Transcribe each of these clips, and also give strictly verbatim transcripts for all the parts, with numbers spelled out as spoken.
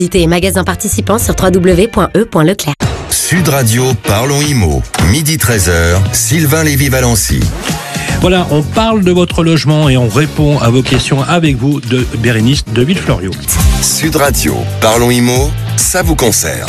Visitez les magasins participants sur w w w point e point leclerc. Sud Radio, parlons immo. Midi treize heures, Sylvain Lévy-Valency. Voilà, on parle de votre logement et on répond à vos questions avec vous de Bérénice de Villefloriot. Sud Radio, parlons immo, ça vous concerne.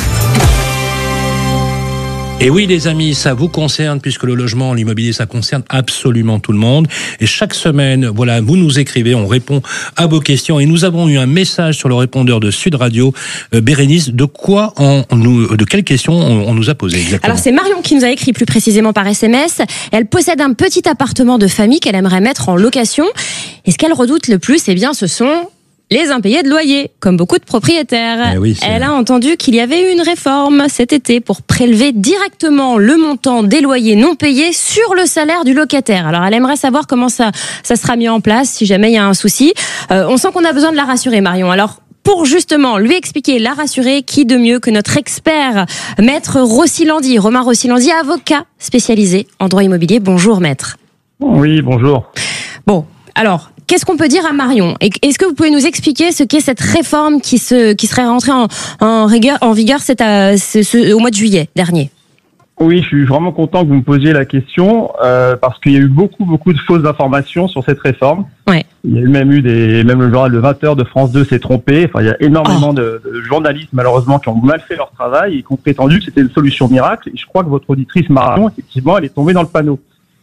Et oui les amis, ça vous concerne puisque le logement, l'immobilier, ça concerne absolument tout le monde. Et chaque semaine, voilà, vous nous écrivez, on répond à vos questions. Et nous avons eu un message sur le répondeur de Sud Radio. Euh, Bérénice, de quoi on nous, de quelles questions on, on nous a posé exactement? Alors c'est Marion qui nous a écrit plus précisément par S M S. Elle possède un petit appartement de famille qu'elle aimerait mettre en location. Et ce qu'elle redoute le plus, eh bien, ce sont les impayés de loyer, comme beaucoup de propriétaires. Eh oui, elle a entendu qu'il y avait eu une réforme cet été pour prélever directement le montant des loyers non payés sur le salaire du locataire. Alors elle aimerait savoir comment ça, ça sera mis en place si jamais il y a un souci. Euh, on sent qu'on a besoin de la rassurer, Marion. Alors pour justement lui expliquer, la rassurer, qui de mieux que notre expert, maître Rossilandi, Romain Rossilandi, avocat spécialisé en droit immobilier. Bonjour maître. Oui, bonjour. Bon, alors... qu'est-ce qu'on peut dire à Marion? Est-ce que vous pouvez nous expliquer ce qu'est cette réforme qui, se, qui serait rentrée en, en, rigueur, en vigueur cette, euh, ce, ce, au mois de juillet dernier? Oui, je suis vraiment content que vous me posiez la question euh, parce qu'il y a eu beaucoup, beaucoup de fausses informations sur cette réforme. Ouais. Il y a eu même eu des, même le journal de vingt heures de France deux s'est trompé. Enfin, il y a énormément oh. de, de journalistes malheureusement qui ont mal fait leur travail et qui ont prétendu que c'était une solution miracle. Et je crois que votre auditrice Marion, effectivement, elle est tombée dans le panneau.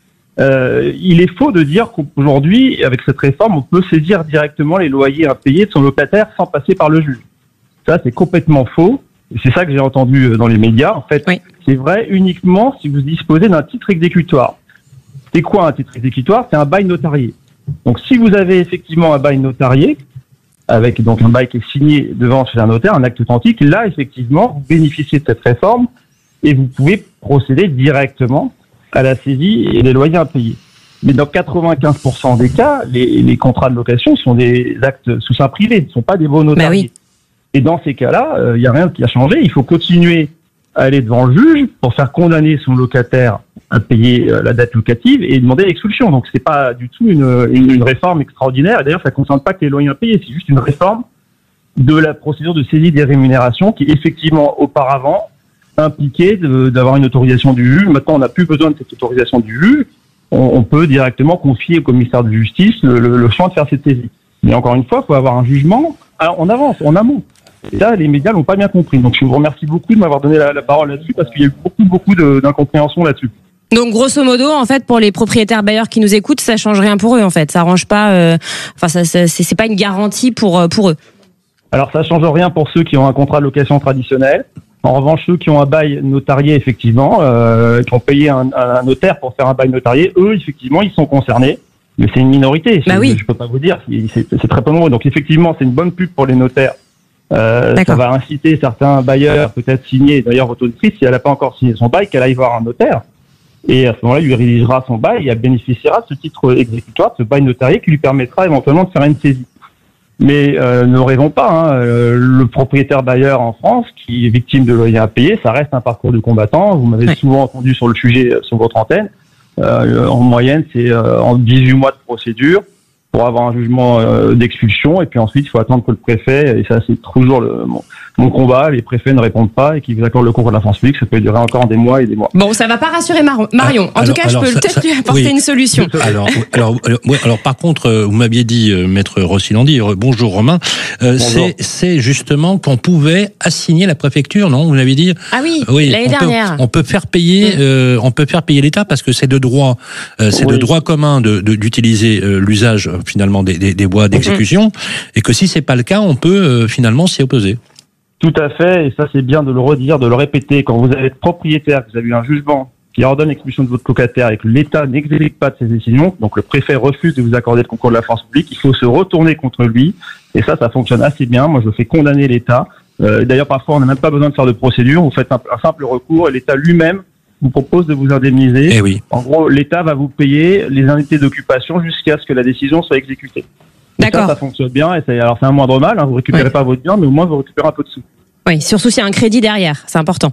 Euh, il est faux de dire qu'aujourd'hui, avec cette réforme, on peut saisir directement les loyers impayés de son locataire sans passer par le juge. Ça, c'est complètement faux. Et c'est ça que j'ai entendu dans les médias. En fait, oui. C'est vrai uniquement si vous disposez d'un titre exécutoire. C'est quoi un titre exécutoire? C'est un bail notarié. Donc, si vous avez effectivement un bail notarié, avec donc un bail qui est signé devant chez un notaire, un acte authentique, là, effectivement, vous bénéficiez de cette réforme et vous pouvez procéder directement à la saisie et les loyers impayés. Mais dans quatre-vingt-quinze pour cent des cas, les, les contrats de location sont des actes sous seing privé, ne sont pas des baux notariés. Bah oui. Et dans ces cas-là, il euh, n'y a rien qui a changé. Il faut continuer à aller devant le juge pour faire condamner son locataire à payer euh, la dette locative et demander l'expulsion. Donc c'est pas du tout une, une, une réforme extraordinaire. Et d'ailleurs, ça ne concerne pas que les loyers impayés. C'est juste une réforme de la procédure de saisie des rémunérations qui, effectivement, auparavant, impliqué de, d'avoir une autorisation du juge. Maintenant, on n'a plus besoin de cette autorisation du juge. On, on peut directement confier au commissaire de justice le, le, le soin de faire cette saisie. Mais encore une fois, il faut avoir un jugement. Alors, on avance, en amont. Et là, les médias l'ont pas bien compris. Donc, je vous remercie beaucoup de m'avoir donné la, la parole là-dessus parce qu'il y a eu beaucoup, beaucoup de, d'incompréhension là-dessus. Donc, grosso modo, en fait, pour les propriétaires bailleurs qui nous écoutent, ça change rien pour eux, en fait. Ça arrange pas, euh, enfin, ça, ça, c'est, c'est pas une garantie pour, pour eux. Alors, ça change rien pour ceux qui ont un contrat de location traditionnel. En revanche, ceux qui ont un bail notarié, effectivement, euh, qui ont payé un, un notaire pour faire un bail notarié, eux, effectivement, ils sont concernés. Mais c'est une minorité. Bah oui. Je peux pas vous dire. C'est, c'est très peu nombreux. Donc, effectivement, c'est une bonne pub pour les notaires. Euh, ça va inciter certains bailleurs, peut-être signer, d'ailleurs, votre auditrice, si elle n'a pas encore signé son bail, qu'elle aille voir un notaire. Et à ce moment-là, il lui rédigera son bail et elle bénéficiera de ce titre exécutoire, de ce bail notarié qui lui permettra éventuellement de faire une saisie. Mais euh, ne rêvons pas, hein, euh, le propriétaire bailleur en France qui est victime de loyers impayés, ça reste un parcours du combattant. Vous m'avez ouais. souvent entendu sur le sujet sur votre antenne. Euh, en moyenne, c'est euh, en dix-huit mois de procédure pour avoir un jugement euh, d'expulsion. Et puis ensuite, il faut attendre que le préfet, et ça c'est toujours le, mon, mon combat, les préfets ne répondent pas et qu'ils vous accordent le concours de la France publique, ça peut durer encore des mois et des mois. Bon, ça va pas rassurer Mar- Marion. En alors, tout cas, alors, je peux ça, peut-être ça, lui apporter oui. une solution. Alors, alors, alors, ouais, alors, par contre, vous m'aviez dit, euh, maître Rossilandi, euh, bonjour Romain, euh, bonjour. C'est, c'est justement qu'on pouvait assigner la préfecture, non? Vous m'avez dit. Ah oui, oui l'année on dernière. Peut, on peut faire payer, mmh. euh, on peut faire payer l'État parce que c'est de droit, euh, c'est oui. de droit commun de, de, d'utiliser euh, l'usage finalement des, des, des voies d'exécution, mmh. et que si c'est pas le cas, on peut euh, finalement s'y opposer. Tout à fait, et ça c'est bien de le redire, de le répéter. Quand vous êtes propriétaire, que vous avez eu un jugement qui ordonne l'expulsion de votre locataire et que l'État n'exécute pas de ses décisions, donc le préfet refuse de vous accorder le concours de la France publique, il faut se retourner contre lui. Et ça, ça fonctionne assez bien. Moi, je fais condamner l'État. Euh, d'ailleurs, parfois, on n'a même pas besoin de faire de procédure. Vous faites un, un simple recours et l'État lui-même vous propose de vous indemniser. Eh oui. En gros, l'État va vous payer les indemnités d'occupation jusqu'à ce que la décision soit exécutée. Et D'accord. Ça, ça fonctionne bien. Et c'est, alors, c'est un moindre mal. Hein, vous récupérez oui. pas votre bien, mais au moins, vous récupérez un peu de sous. Oui, surtout s'il y a un crédit derrière. C'est important.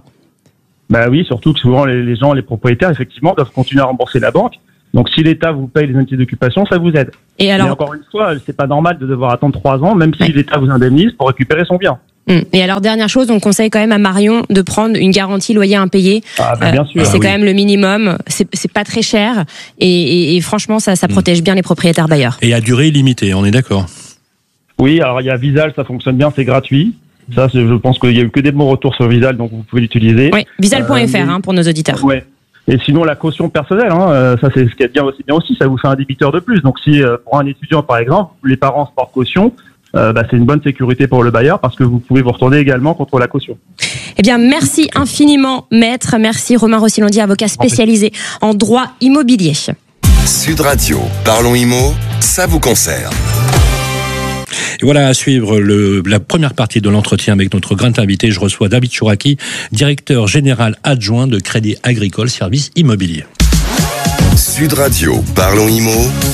Bah oui, surtout que souvent, les, les gens, les propriétaires, effectivement, doivent continuer à rembourser la banque. Donc, si l'État vous paye les indemnités d'occupation, ça vous aide. Et alors, mais encore une fois, c'est pas normal de devoir attendre trois ans, même si ouais. l'État vous indemnise pour récupérer son bien. Et alors, dernière chose, on conseille quand même à Marion de prendre une garantie loyer impayé. Ah, ben bien sûr. Euh, c'est Ah, quand oui. même le minimum. C'est, c'est pas très cher. Et, et, et franchement, ça, ça protège bien les propriétaires bailleurs. Et à durée illimitée, on est d'accord? Oui, alors il y a Visal, ça fonctionne bien, c'est gratuit. Ça, c'est, je pense qu'il y a eu que des bons retours sur Visal, donc vous pouvez l'utiliser. Oui, visal point f r Euh, mais- hein, pour nos auditeurs. Ouais. Et sinon, la caution personnelle, hein, euh, ça c'est ce qui est bien aussi, bien aussi, ça vous fait un débiteur de plus. Donc si euh, pour un étudiant par exemple, les parents se portent caution, euh, bah, c'est une bonne sécurité pour le bailleur parce que vous pouvez vous retourner également contre la caution. Eh bien, merci infiniment, maître. Merci Romain Rossilondi, avocat spécialisé en droit immobilier. Sud Radio, parlons immo, ça vous concerne. Et voilà, à suivre le, la première partie de l'entretien avec notre grand invité. Je reçois David Chouraki, directeur général adjoint de Crédit Agricole Services Immobiliers. Sud Radio, parlons immo,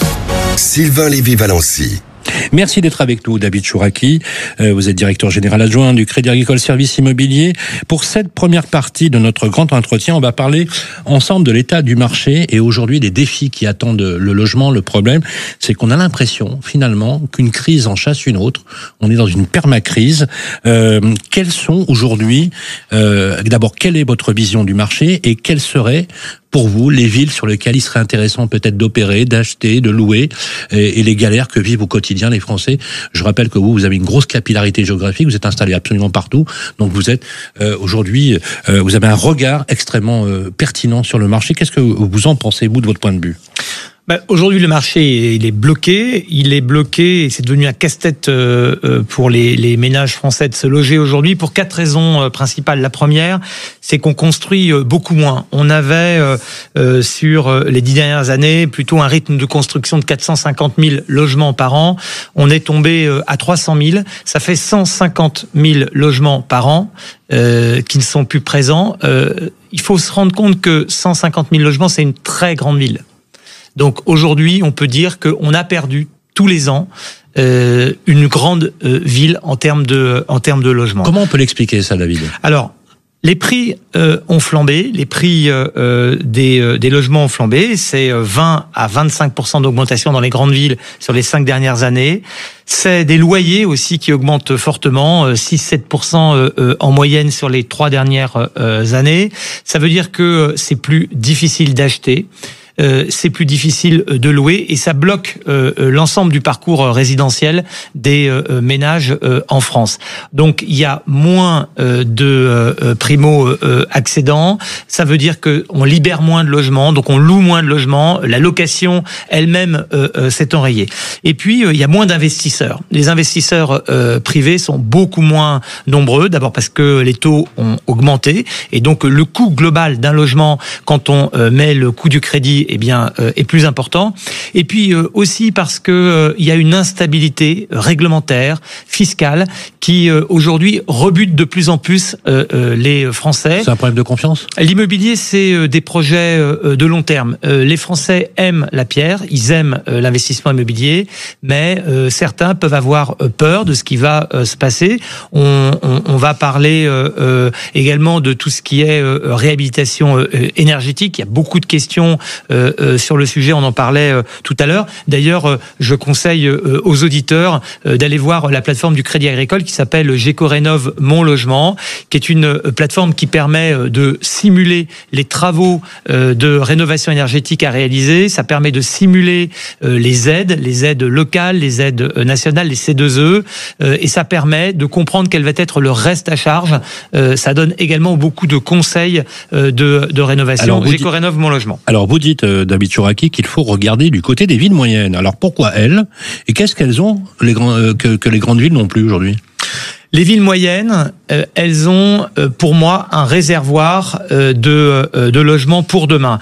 Sylvain Lévy-Valency. Merci d'être avec nous, David Chouraki. Euh, vous êtes directeur général adjoint du Crédit Agricole Services Immobiliers. Pour cette première partie de notre grand entretien, on va parler ensemble de l'état du marché et aujourd'hui des défis qui attendent le logement. Le problème, c'est qu'on a l'impression, finalement, qu'une crise en chasse une autre. On est dans une permacrise. Euh, quelles sont aujourd'hui, euh, d'abord, quelle est votre vision du marché et quelles seraient pour vous les villes sur lesquelles il serait intéressant peut-être d'opérer, d'acheter, de louer et, et les galères que vivent au quotidien les Français? Je rappelle que vous, vous avez une grosse capillarité géographique, vous êtes installé absolument partout, donc vous êtes euh, aujourd'hui, euh, vous avez un regard extrêmement euh, pertinent sur le marché. Qu'est-ce que vous en pensez, vous, de votre point de vue? Ben, aujourd'hui, le marché, il est bloqué. Il est bloqué et c'est devenu un casse-tête euh, pour les, les ménages français de se loger aujourd'hui pour quatre raisons euh, principales. La première, c'est qu'on construit euh, beaucoup moins. On avait, euh, euh, sur les dix dernières années, plutôt un rythme de construction de quatre cent cinquante mille logements par an. On est tombé euh, à trois cent mille. Ça fait cent cinquante mille logements par an euh, qui ne sont plus présents. Euh, il faut se rendre compte que cent cinquante mille logements, c'est une très grande ville. Donc aujourd'hui, on peut dire qu'on a perdu tous les ans euh, une grande euh, ville en termes de en termes de logement. Comment on peut l'expliquer ça, David? Alors, les prix euh, ont flambé, les prix euh, des, euh, des logements ont flambé. C'est vingt à vingt-cinq pour cent d'augmentation dans les grandes villes sur les cinq dernières années. C'est des loyers aussi qui augmentent fortement, six à sept pour cent euh, en moyenne sur les trois dernières euh, années. Ça veut dire que c'est plus difficile d'acheter. Euh, c'est plus difficile de louer et ça bloque euh, l'ensemble du parcours résidentiel des euh, ménages euh, en France. Donc il y a moins euh, de euh, primo euh, accédants, ça veut dire que on libère moins de logements, donc on loue moins de logements, la location elle-même euh, euh, s'est enrayée. Et puis euh, il y a moins d'investisseurs. Les investisseurs euh, privés sont beaucoup moins nombreux, d'abord parce que les taux ont augmenté et donc le coût global d'un logement quand on euh, met le coût du crédit eh bien, euh, est plus important. Et puis euh, aussi parce que euh, il y a une instabilité réglementaire, fiscale, qui euh, aujourd'hui rebute de plus en plus euh, euh, les Français. C'est un problème de confiance? L'immobilier, c'est euh, des projets euh, de long terme. Euh, les Français aiment la pierre, ils aiment euh, l'investissement immobilier, mais euh, certains peuvent avoir euh, peur de ce qui va euh, se passer. On, on, on va parler euh, euh, également de tout ce qui est euh, réhabilitation euh, énergétique. Il y a beaucoup de questions Euh, euh, sur le sujet, on en parlait euh, tout à l'heure. D'ailleurs, euh, je conseille euh, aux auditeurs euh, d'aller voir la plateforme du Crédit Agricole qui s'appelle Gécorénove Mon Logement, qui est une euh, plateforme qui permet euh, de simuler les travaux euh, de rénovation énergétique à réaliser. Ça permet de simuler euh, les aides, les aides locales, les aides euh, nationales, les C deux E, euh, et ça permet de comprendre quel va être le reste à charge. Euh, ça donne également beaucoup de conseils euh, de, de rénovation. Gécorénove Mon Logement. Alors vous dites, David Chouraki, qu'il faut regarder du côté des villes moyennes. Alors pourquoi elles? Et qu'est-ce qu'elles ont les grands, euh, que, que les grandes villes n'ont plus aujourd'hui? Les villes moyennes, euh, elles ont, euh, pour moi, un réservoir euh, de, euh, de logements pour demain.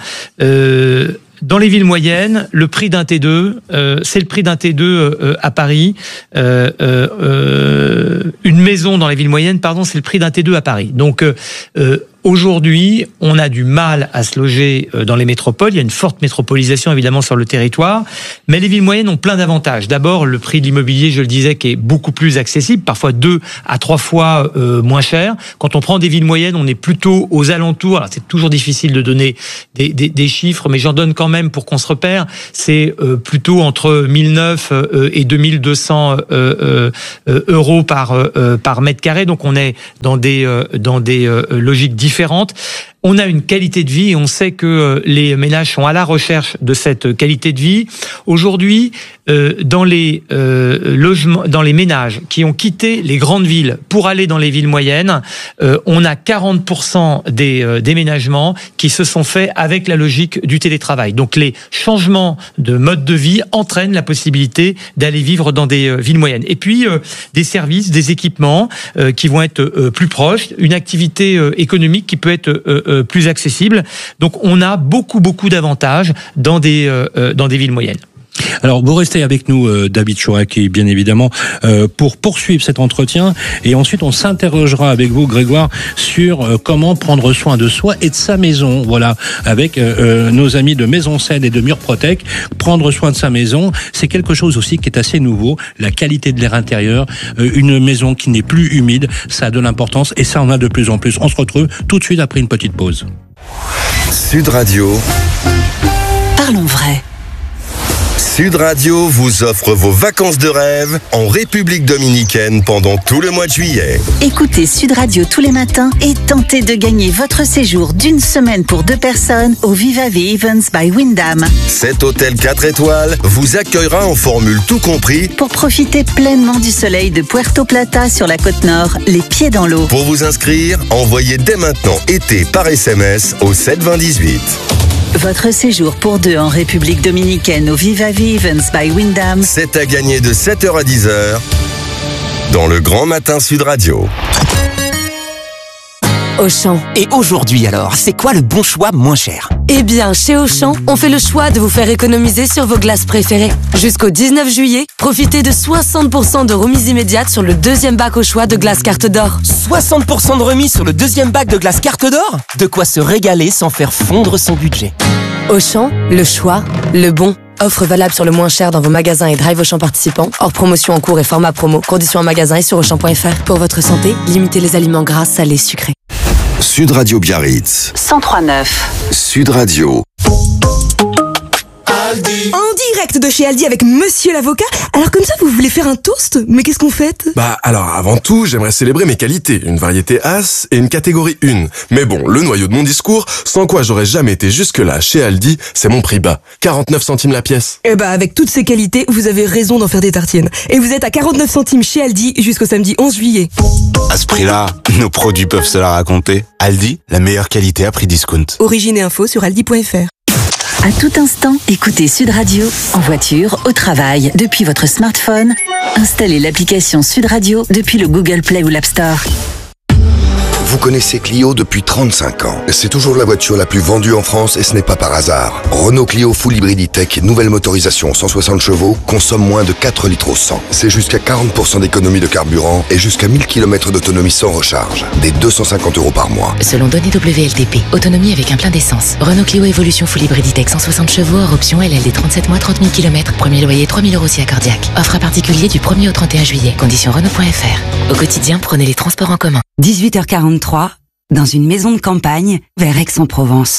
Euh, Dans les villes moyennes, le prix d'un T deux, euh, c'est le prix d'un T deux euh, à Paris. Euh, euh, une maison dans les villes moyennes, pardon, c'est le prix d'un T deux à Paris. Donc, euh, Aujourd'hui, on a du mal à se loger dans les métropoles. Il y a une forte métropolisation évidemment sur le territoire, mais les villes moyennes ont plein d'avantages. D'abord, le prix de l'immobilier, je le disais, qui est beaucoup plus accessible, parfois deux à trois fois euh, moins cher. Quand on prend des villes moyennes, on est plutôt aux alentours. Alors c'est toujours difficile de donner des, des, des chiffres, mais j'en donne quand même pour qu'on se repère. C'est euh, plutôt entre mille neuf euh, et deux mille deux cents euh, euh, euros par euh, par mètre carré. Donc on est dans des euh, dans des euh, logiques différentes. différentes. On a une qualité de vie et on sait que les ménages sont à la recherche de cette qualité de vie. Aujourd'hui, euh, dans les euh, logements, dans les ménages qui ont quitté les grandes villes pour aller dans les villes moyennes, euh, on a quarante pour cent des euh, déménagements qui se sont faits avec la logique du télétravail. Donc les changements de mode de vie entraînent la possibilité d'aller vivre dans des euh, villes moyennes. Et puis euh, des services, des équipements euh, qui vont être euh, plus proches, une activité euh, économique qui peut être euh, plus accessible. Donc on a beaucoup beaucoup d'avantages dans des euh, dans des villes moyennes. Alors, vous restez avec nous, euh, David Chouraqui, bien évidemment, euh, pour poursuivre cet entretien. Et ensuite, on s'interrogera avec vous, Grégoire, sur euh, comment prendre soin de soi et de sa maison. Voilà, avec euh, euh, nos amis de Maison Cède et de Murprotec. Prendre soin de sa maison, c'est quelque chose aussi qui est assez nouveau. La qualité de l'air intérieur, euh, une maison qui n'est plus humide, ça a de l'importance. Et ça, on a de plus en plus. On se retrouve tout de suite après une petite pause. Sud Radio. Parlons vrai. Sud Radio vous offre vos vacances de rêve en République dominicaine pendant tout le mois de juillet. Écoutez Sud Radio tous les matins et tentez de gagner votre séjour d'une semaine pour deux personnes au Viva V Events by Wyndham. Cet hôtel quatre étoiles vous accueillera en formule tout compris pour profiter pleinement du soleil de Puerto Plata sur la côte nord, les pieds dans l'eau. Pour vous inscrire, envoyez dès maintenant été par S M S au sept vingt dix-huit. Votre séjour pour deux en République dominicaine au Viva V Events by Wyndham. C'est à gagner de sept heures à dix heures dans le Grand Matin Sud Radio. Auchan. Et aujourd'hui alors, c'est quoi le bon choix moins cher? Eh bien, chez Auchan, on fait le choix de vous faire économiser sur vos glaces préférées. Jusqu'au dix-neuf juillet, profitez de soixante pour cent de remise immédiate sur le deuxième bac au choix de glace carte d'or. soixante pour cent de remise sur le deuxième bac de glace carte d'or? De quoi se régaler sans faire fondre son budget. Auchan, le choix, le bon. Offre valable sur le moins cher dans vos magasins et drive Auchan participants. Hors promotion en cours et format promo. Conditions en magasin et sur Auchan point F R. Pour votre santé, limitez les aliments gras, salés, sucrés. Sud Radio Biarritz. cent trois neuf. Sud Radio. En direct de chez Aldi avec Monsieur l'avocat. Alors comme ça, vous voulez faire un toast? Mais qu'est-ce qu'on fait? Bah alors avant tout, j'aimerais célébrer mes qualités. Une variété As et une catégorie un. Mais bon, le noyau de mon discours, sans quoi j'aurais jamais été jusque-là chez Aldi, c'est mon prix bas. quarante-neuf centimes la pièce. Eh bah avec toutes ces qualités, vous avez raison d'en faire des tartines. Et vous êtes à quarante-neuf centimes chez Aldi jusqu'au samedi onze juillet. À ce prix-là, nos produits peuvent se la raconter. Aldi, la meilleure qualité à prix discount. Origine et info sur aldi point F R. À tout instant, écoutez Sud Radio, en voiture, au travail, depuis votre smartphone. Installez l'application Sud Radio depuis le Google Play ou l'App Store. Vous connaissez Clio depuis trente-cinq ans. C'est toujours la voiture la plus vendue en France et ce n'est pas par hasard. Renault Clio Full Hybrid E-Tech, nouvelle motorisation cent soixante chevaux, consomme moins de quatre litres au cent. C'est jusqu'à quarante pour cent d'économie de carburant et jusqu'à mille kilomètres d'autonomie sans recharge. Des deux cent cinquante euros par mois. Selon données W L T P, autonomie avec un plein d'essence. Renault Clio Evolution Full Hybrid E-Tech cent soixante chevaux, hors option L L D trente-sept mois, trente mille kilomètres. Premier loyer trois mille euros si accordiaque. Offre à particulier du premier au trente et un juillet. Conditions Renault point F R. Au quotidien, prenez les transports en commun. dix-huit heures quarante-trois, dans une maison de campagne, vers Aix-en-Provence.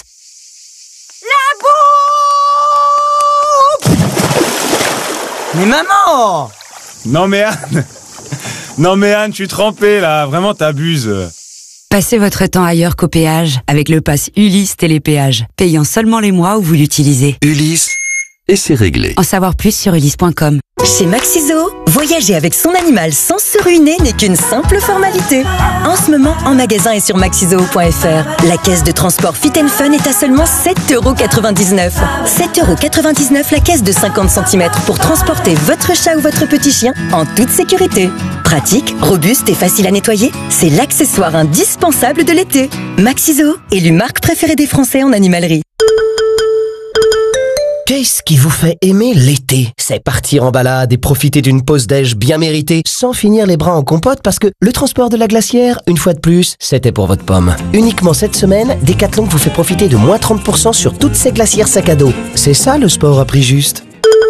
La bombe! Mais maman! Non mais Anne! Non mais Anne, je suis trempé là, vraiment t'abuses. Passez votre temps ailleurs qu'au péage avec le pass Ulysse Télépéage, payant seulement les mois où vous l'utilisez. Ulysse, et c'est réglé. En savoir plus sur ulysse point com. Chez Maxiso, voyager avec son animal sans se ruiner n'est qu'une simple formalité. En ce moment, en magasin et sur maxiso point F R, la caisse de transport Fit and Fun est à seulement sept euros quatre-vingt-dix-neuf. sept euros quatre-vingt-dix-neuf la caisse de cinquante centimètres pour transporter votre chat ou votre petit chien en toute sécurité. Pratique, robuste et facile à nettoyer, c'est l'accessoire indispensable de l'été. Maxiso, élu marque préférée des Français en animalerie. Qu'est-ce qui vous fait aimer l'été? C'est partir en balade et profiter d'une pause déj bien méritée sans finir les bras en compote parce que le transport de la glacière, une fois de plus, c'était pour votre pomme. Uniquement cette semaine, Decathlon vous fait profiter de moins trente pour cent sur toutes ces glacières sac à dos. C'est ça le sport à prix juste.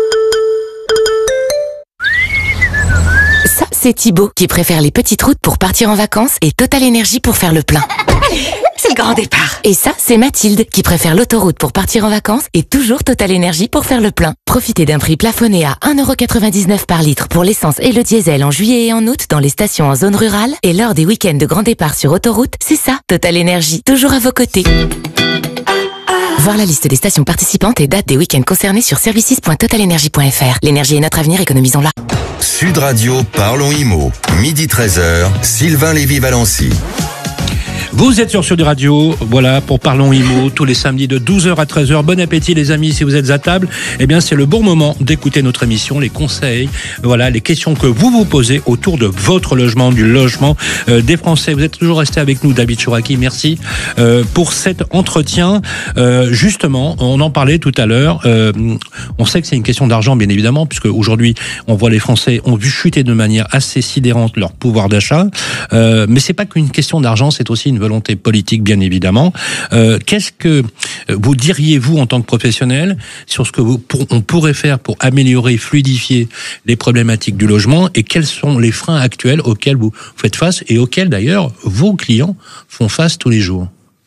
Ça, c'est Thibaut qui préfère les petites routes pour partir en vacances et Total Énergie pour faire le plein. C'est le grand départ. Et ça, c'est Mathilde qui préfère l'autoroute pour partir en vacances et toujours Total Énergie pour faire le plein. Profitez d'un prix plafonné à un euro quatre-vingt-dix-neuf par litre pour l'essence et le diesel en juillet et en août dans les stations en zone rurale et lors des week-ends de grand départ sur autoroute. C'est ça, Total Énergie, toujours à vos côtés. Voir la liste des stations participantes et dates des week-ends concernés sur services point total energy point f r. L'énergie est notre avenir, économisons-la. Sud Radio, parlons I M O. Midi treize heures, Sylvain Lévy-Valency. Vous êtes sur Sud Radio, voilà, pour Parlons I M O, tous les samedis de douze heures à treize heures. Bon appétit les amis, si vous êtes à table, eh bien c'est le bon moment d'écouter notre émission, les conseils, voilà, les questions que vous vous posez autour de votre logement, du logement euh, des Français. Vous êtes toujours resté avec nous, David Chouraki, merci euh, pour cet entretien. Euh, justement, on en parlait tout à l'heure, euh, on sait que c'est une question d'argent bien évidemment, puisque aujourd'hui on voit les Français ont vu chuter de manière assez sidérante leur pouvoir d'achat, euh, mais c'est pas qu'une question d'argent, c'est aussi une volonté politique, bien évidemment. Euh, qu'est-ce que vous diriez, vous, en tant que professionnel, sur ce que vous, pour, on pourrait faire pour améliorer, fluidifier les problématiques du logement et quels sont les freins actuels auxquels vous faites face et auxquels, d'ailleurs, vos clients font face tous les jours?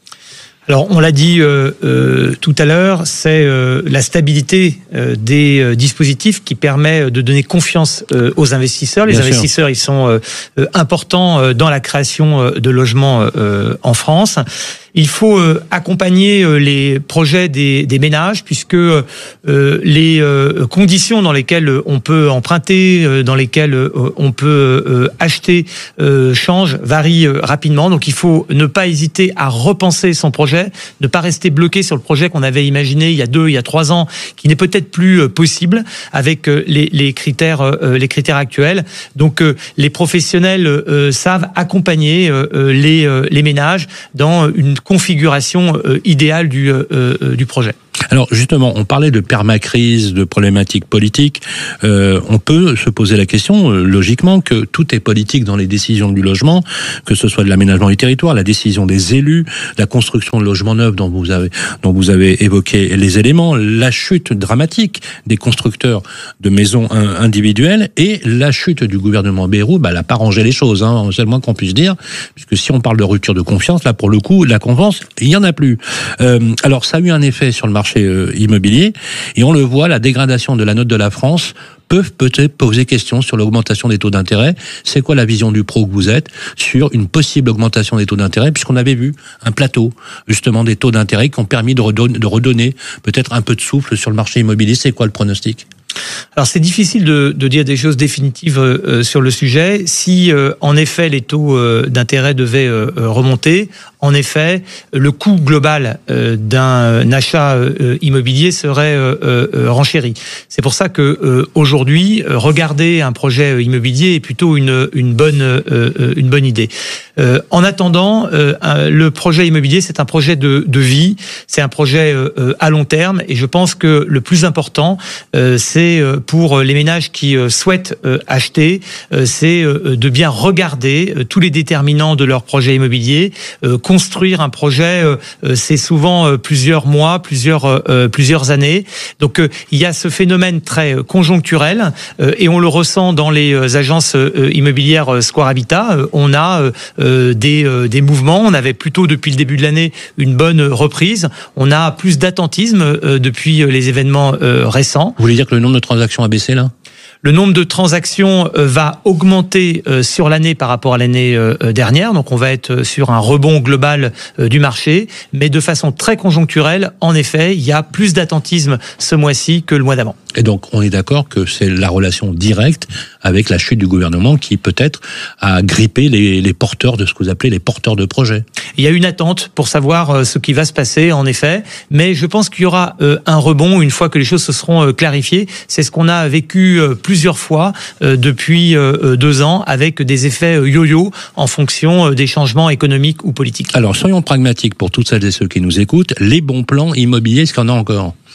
Alors, on l'a dit euh, euh, tout à l'heure, c'est euh, la stabilité euh, des euh, dispositifs qui permet de donner confiance euh, aux investisseurs. Les Bien investisseurs, sûr. Ils sont euh, euh, importants euh, dans la création euh, de logements euh, en France. Il faut euh, accompagner euh, les projets des, des ménages puisque euh, les euh, conditions dans lesquelles on peut emprunter, euh, dans lesquelles euh, on peut euh, acheter euh, changent, varient euh, rapidement. Donc il faut ne pas hésiter à repenser son projet, ne pas rester bloqué sur le projet qu'on avait imaginé il y a deux, il y a trois ans, qui n'est peut-être plus euh, possible avec euh, les, les critères, euh, les critères actuels. Donc euh, les professionnels euh, savent accompagner euh, les, euh, les ménages dans une configuration euh, idéale du, euh, euh, du projet. Alors justement, on parlait de permacrise, de problématiques politiques. Euh, on peut se poser la question, euh, logiquement, que tout est politique dans les décisions du logement, que ce soit de l'aménagement du territoire, la décision des élus, la construction de logements neufs dont vous avez, dont vous avez évoqué les éléments, la chute dramatique des constructeurs de maisons individuelles et la chute du gouvernement Bayrou. Bah, elle n'a pas rangé les choses, hein, c'est le moins qu'on puisse dire, puisque si on parle de rupture de confiance, là pour le coup, la confiance, il n'y en a plus. Euh, alors ça a eu un effet sur le marché immobilier et on le voit, la dégradation de la note de la France peuvent peut-être poser question sur l'augmentation des taux d'intérêt. C'est quoi la vision du pro que vous êtes sur une possible augmentation des taux d'intérêt, puisqu'on avait vu un plateau justement des taux d'intérêt qui ont permis de redonner, de redonner peut-être un peu de souffle sur le marché immobilier. C'est quoi le pronostic ? Alors c'est difficile de, de dire des choses définitives euh, sur le sujet. Si euh, en effet les taux euh, d'intérêt devaient euh, remonter, en effet le coût global euh, d'un achat euh, immobilier serait euh, euh, renchéri. C'est pour ça que euh, aujourd'hui regarder un projet immobilier est plutôt une, une bonne euh, une bonne idée. Euh, en attendant, euh, le projet immobilier c'est un projet de, de vie, c'est un projet euh, à long terme et je pense que le plus important euh, c'est pour les ménages qui souhaitent acheter, c'est de bien regarder tous les déterminants de leur projet immobilier. Construire un projet, c'est souvent plusieurs mois, plusieurs plusieurs années. Donc il y a ce phénomène très conjoncturel et on le ressent dans les agences immobilières Square Habitat. On a des des mouvements. On avait plutôt depuis le début de l'année une bonne reprise. On a plus d'attentisme depuis les événements récents. Vous voulez dire que le nombre de transactions a baissé là ? Le nombre de transactions va augmenter sur l'année par rapport à l'année dernière. Donc on va être sur un rebond global du marché. Mais de façon très conjoncturelle, en effet, il y a plus d'attentisme ce mois-ci que le mois d'avant. Et donc on est d'accord que c'est la relation directe avec la chute du gouvernement qui peut-être a grippé les, les porteurs de ce que vous appelez les porteurs de projets. Il y a une attente pour savoir ce qui va se passer, en effet. Mais je pense qu'il y aura un rebond une fois que les choses se seront clarifiées. C'est ce qu'on a vécu plusieurs fois euh, depuis euh, deux ans avec des effets yo-yo en fonction des changements économiques ou politiques. Alors soyons pragmatiques pour toutes celles et ceux qui nous écoutent. Les bons plans immobiliers, est-ce qu'il y en a encore ?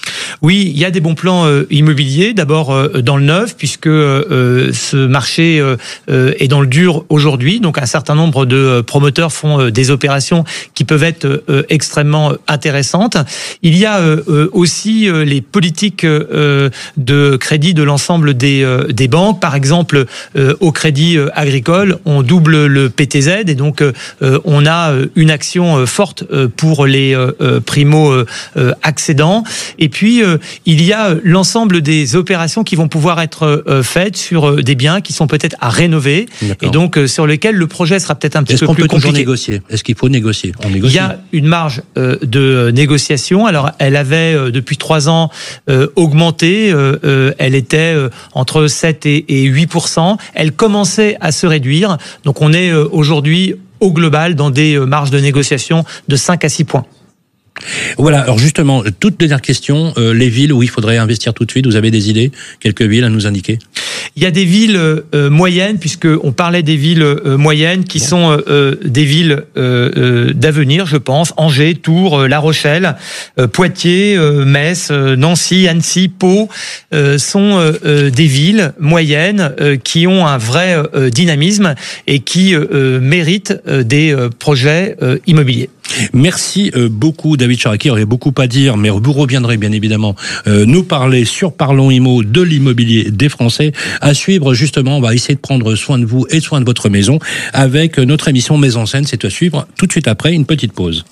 Oui, il y a des bons plans euh, immobiliers. D'abord euh, dans le neuf, puisque euh, ce marché euh, euh, est dans le dur aujourd'hui. Donc un certain nombre de euh, promoteurs font euh, des opérations qui peuvent être euh, extrêmement intéressantes. Il y a euh, aussi euh, les politiques euh, de crédit de l'ensemble des, euh, des banques. Par exemple, euh, au Crédit Agricole, on double le P T Z et donc euh, on a une action euh, forte euh, pour les euh, primo euh, accédants. Et puis, euh, il y a l'ensemble des opérations qui vont pouvoir être euh, faites sur euh, des biens qui sont peut-être à rénover. D'accord. Et donc euh, sur lesquels le projet sera peut-être un petit Est-ce peu qu'on plus peut compliqué. Toujours négocier ? Est-ce qu'il faut négocier ? On négocie. Il y a une marge euh, de négociation. Alors, elle avait euh, depuis trois ans euh, augmenté. Euh, euh, elle était euh, entre sept et huit pour cent. Elle commençait à se réduire. Donc, on est euh, aujourd'hui au global dans des euh, marges de négociation de cinq à six points. Voilà, alors justement, toute dernière question, euh, les villes où il faudrait investir tout de suite, vous avez des idées ? Quelques villes à nous indiquer ? Il y a des villes euh, moyennes, puisqu'on parlait des villes euh, moyennes, qui bon. sont euh, des villes euh, euh, d'avenir, je pense. Angers, Tours, euh, La Rochelle, euh, Poitiers, euh, Metz, euh, Nancy, Annecy, Pau, euh, sont euh, des villes moyennes euh, qui ont un vrai euh, dynamisme et qui euh, méritent euh, des euh, projets euh, immobiliers. Merci beaucoup David Charaki, il y aurait beaucoup à dire, mais vous reviendrez bien évidemment euh, nous parler sur Parlons Immo de l'immobilier des Français. À suivre justement, on va essayer de prendre soin de vous et soin de votre maison avec notre émission Maison Saine. C'est à suivre tout de suite après une petite pause.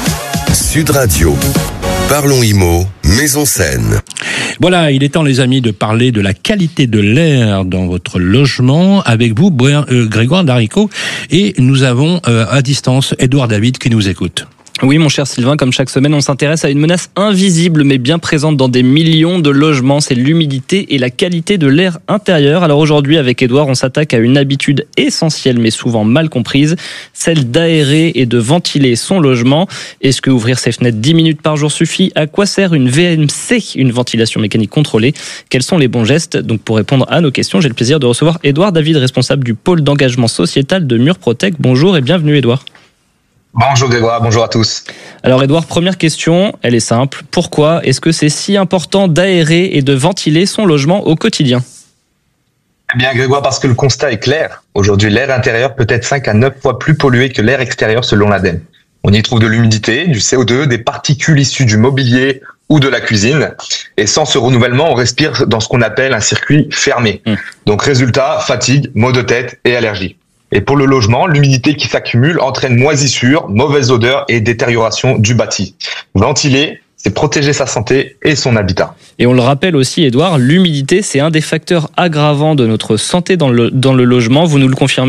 Sud Radio, Parlons Immo, Maison Saine. Voilà, il est temps les amis de parler de la qualité de l'air dans votre logement avec vous, Grégoire Darico, et nous avons euh, à distance Édouard David qui nous écoute. Oui, mon cher Sylvain, comme chaque semaine, on s'intéresse à une menace invisible mais bien présente dans des millions de logements, c'est l'humidité et la qualité de l'air intérieur. Alors aujourd'hui, avec Édouard, on s'attaque à une habitude essentielle mais souvent mal comprise, celle d'aérer et de ventiler son logement. Est-ce que ouvrir ses fenêtres dix minutes par jour suffit ? À quoi sert une V M C, une ventilation mécanique contrôlée ? Quels sont les bons gestes ? Donc pour répondre à nos questions, j'ai le plaisir de recevoir Édouard David, responsable du pôle d'engagement sociétal de Murprotec. Bonjour et bienvenue Édouard. Bonjour Grégoire, bonjour à tous. Alors Édouard, première question, elle est simple. Pourquoi est-ce que c'est si important d'aérer et de ventiler son logement au quotidien ? Eh bien Grégoire, parce que le constat est clair. Aujourd'hui, l'air intérieur peut être cinq à neuf fois plus pollué que l'air extérieur selon l'ADEME. On y trouve de l'humidité, du C O deux, des particules issues du mobilier ou de la cuisine. Et sans ce renouvellement, on respire dans ce qu'on appelle un circuit fermé. Mmh. Donc résultat, fatigue, maux de tête et allergies. Et pour le logement, l'humidité qui s'accumule entraîne moisissure, mauvaise odeur et détérioration du bâti. Ventiler, c'est protéger sa santé et son habitat. Et on le rappelle aussi, Édouard, l'humidité, c'est un des facteurs aggravants de notre santé dans le, dans le logement. Vous nous le confirmez ?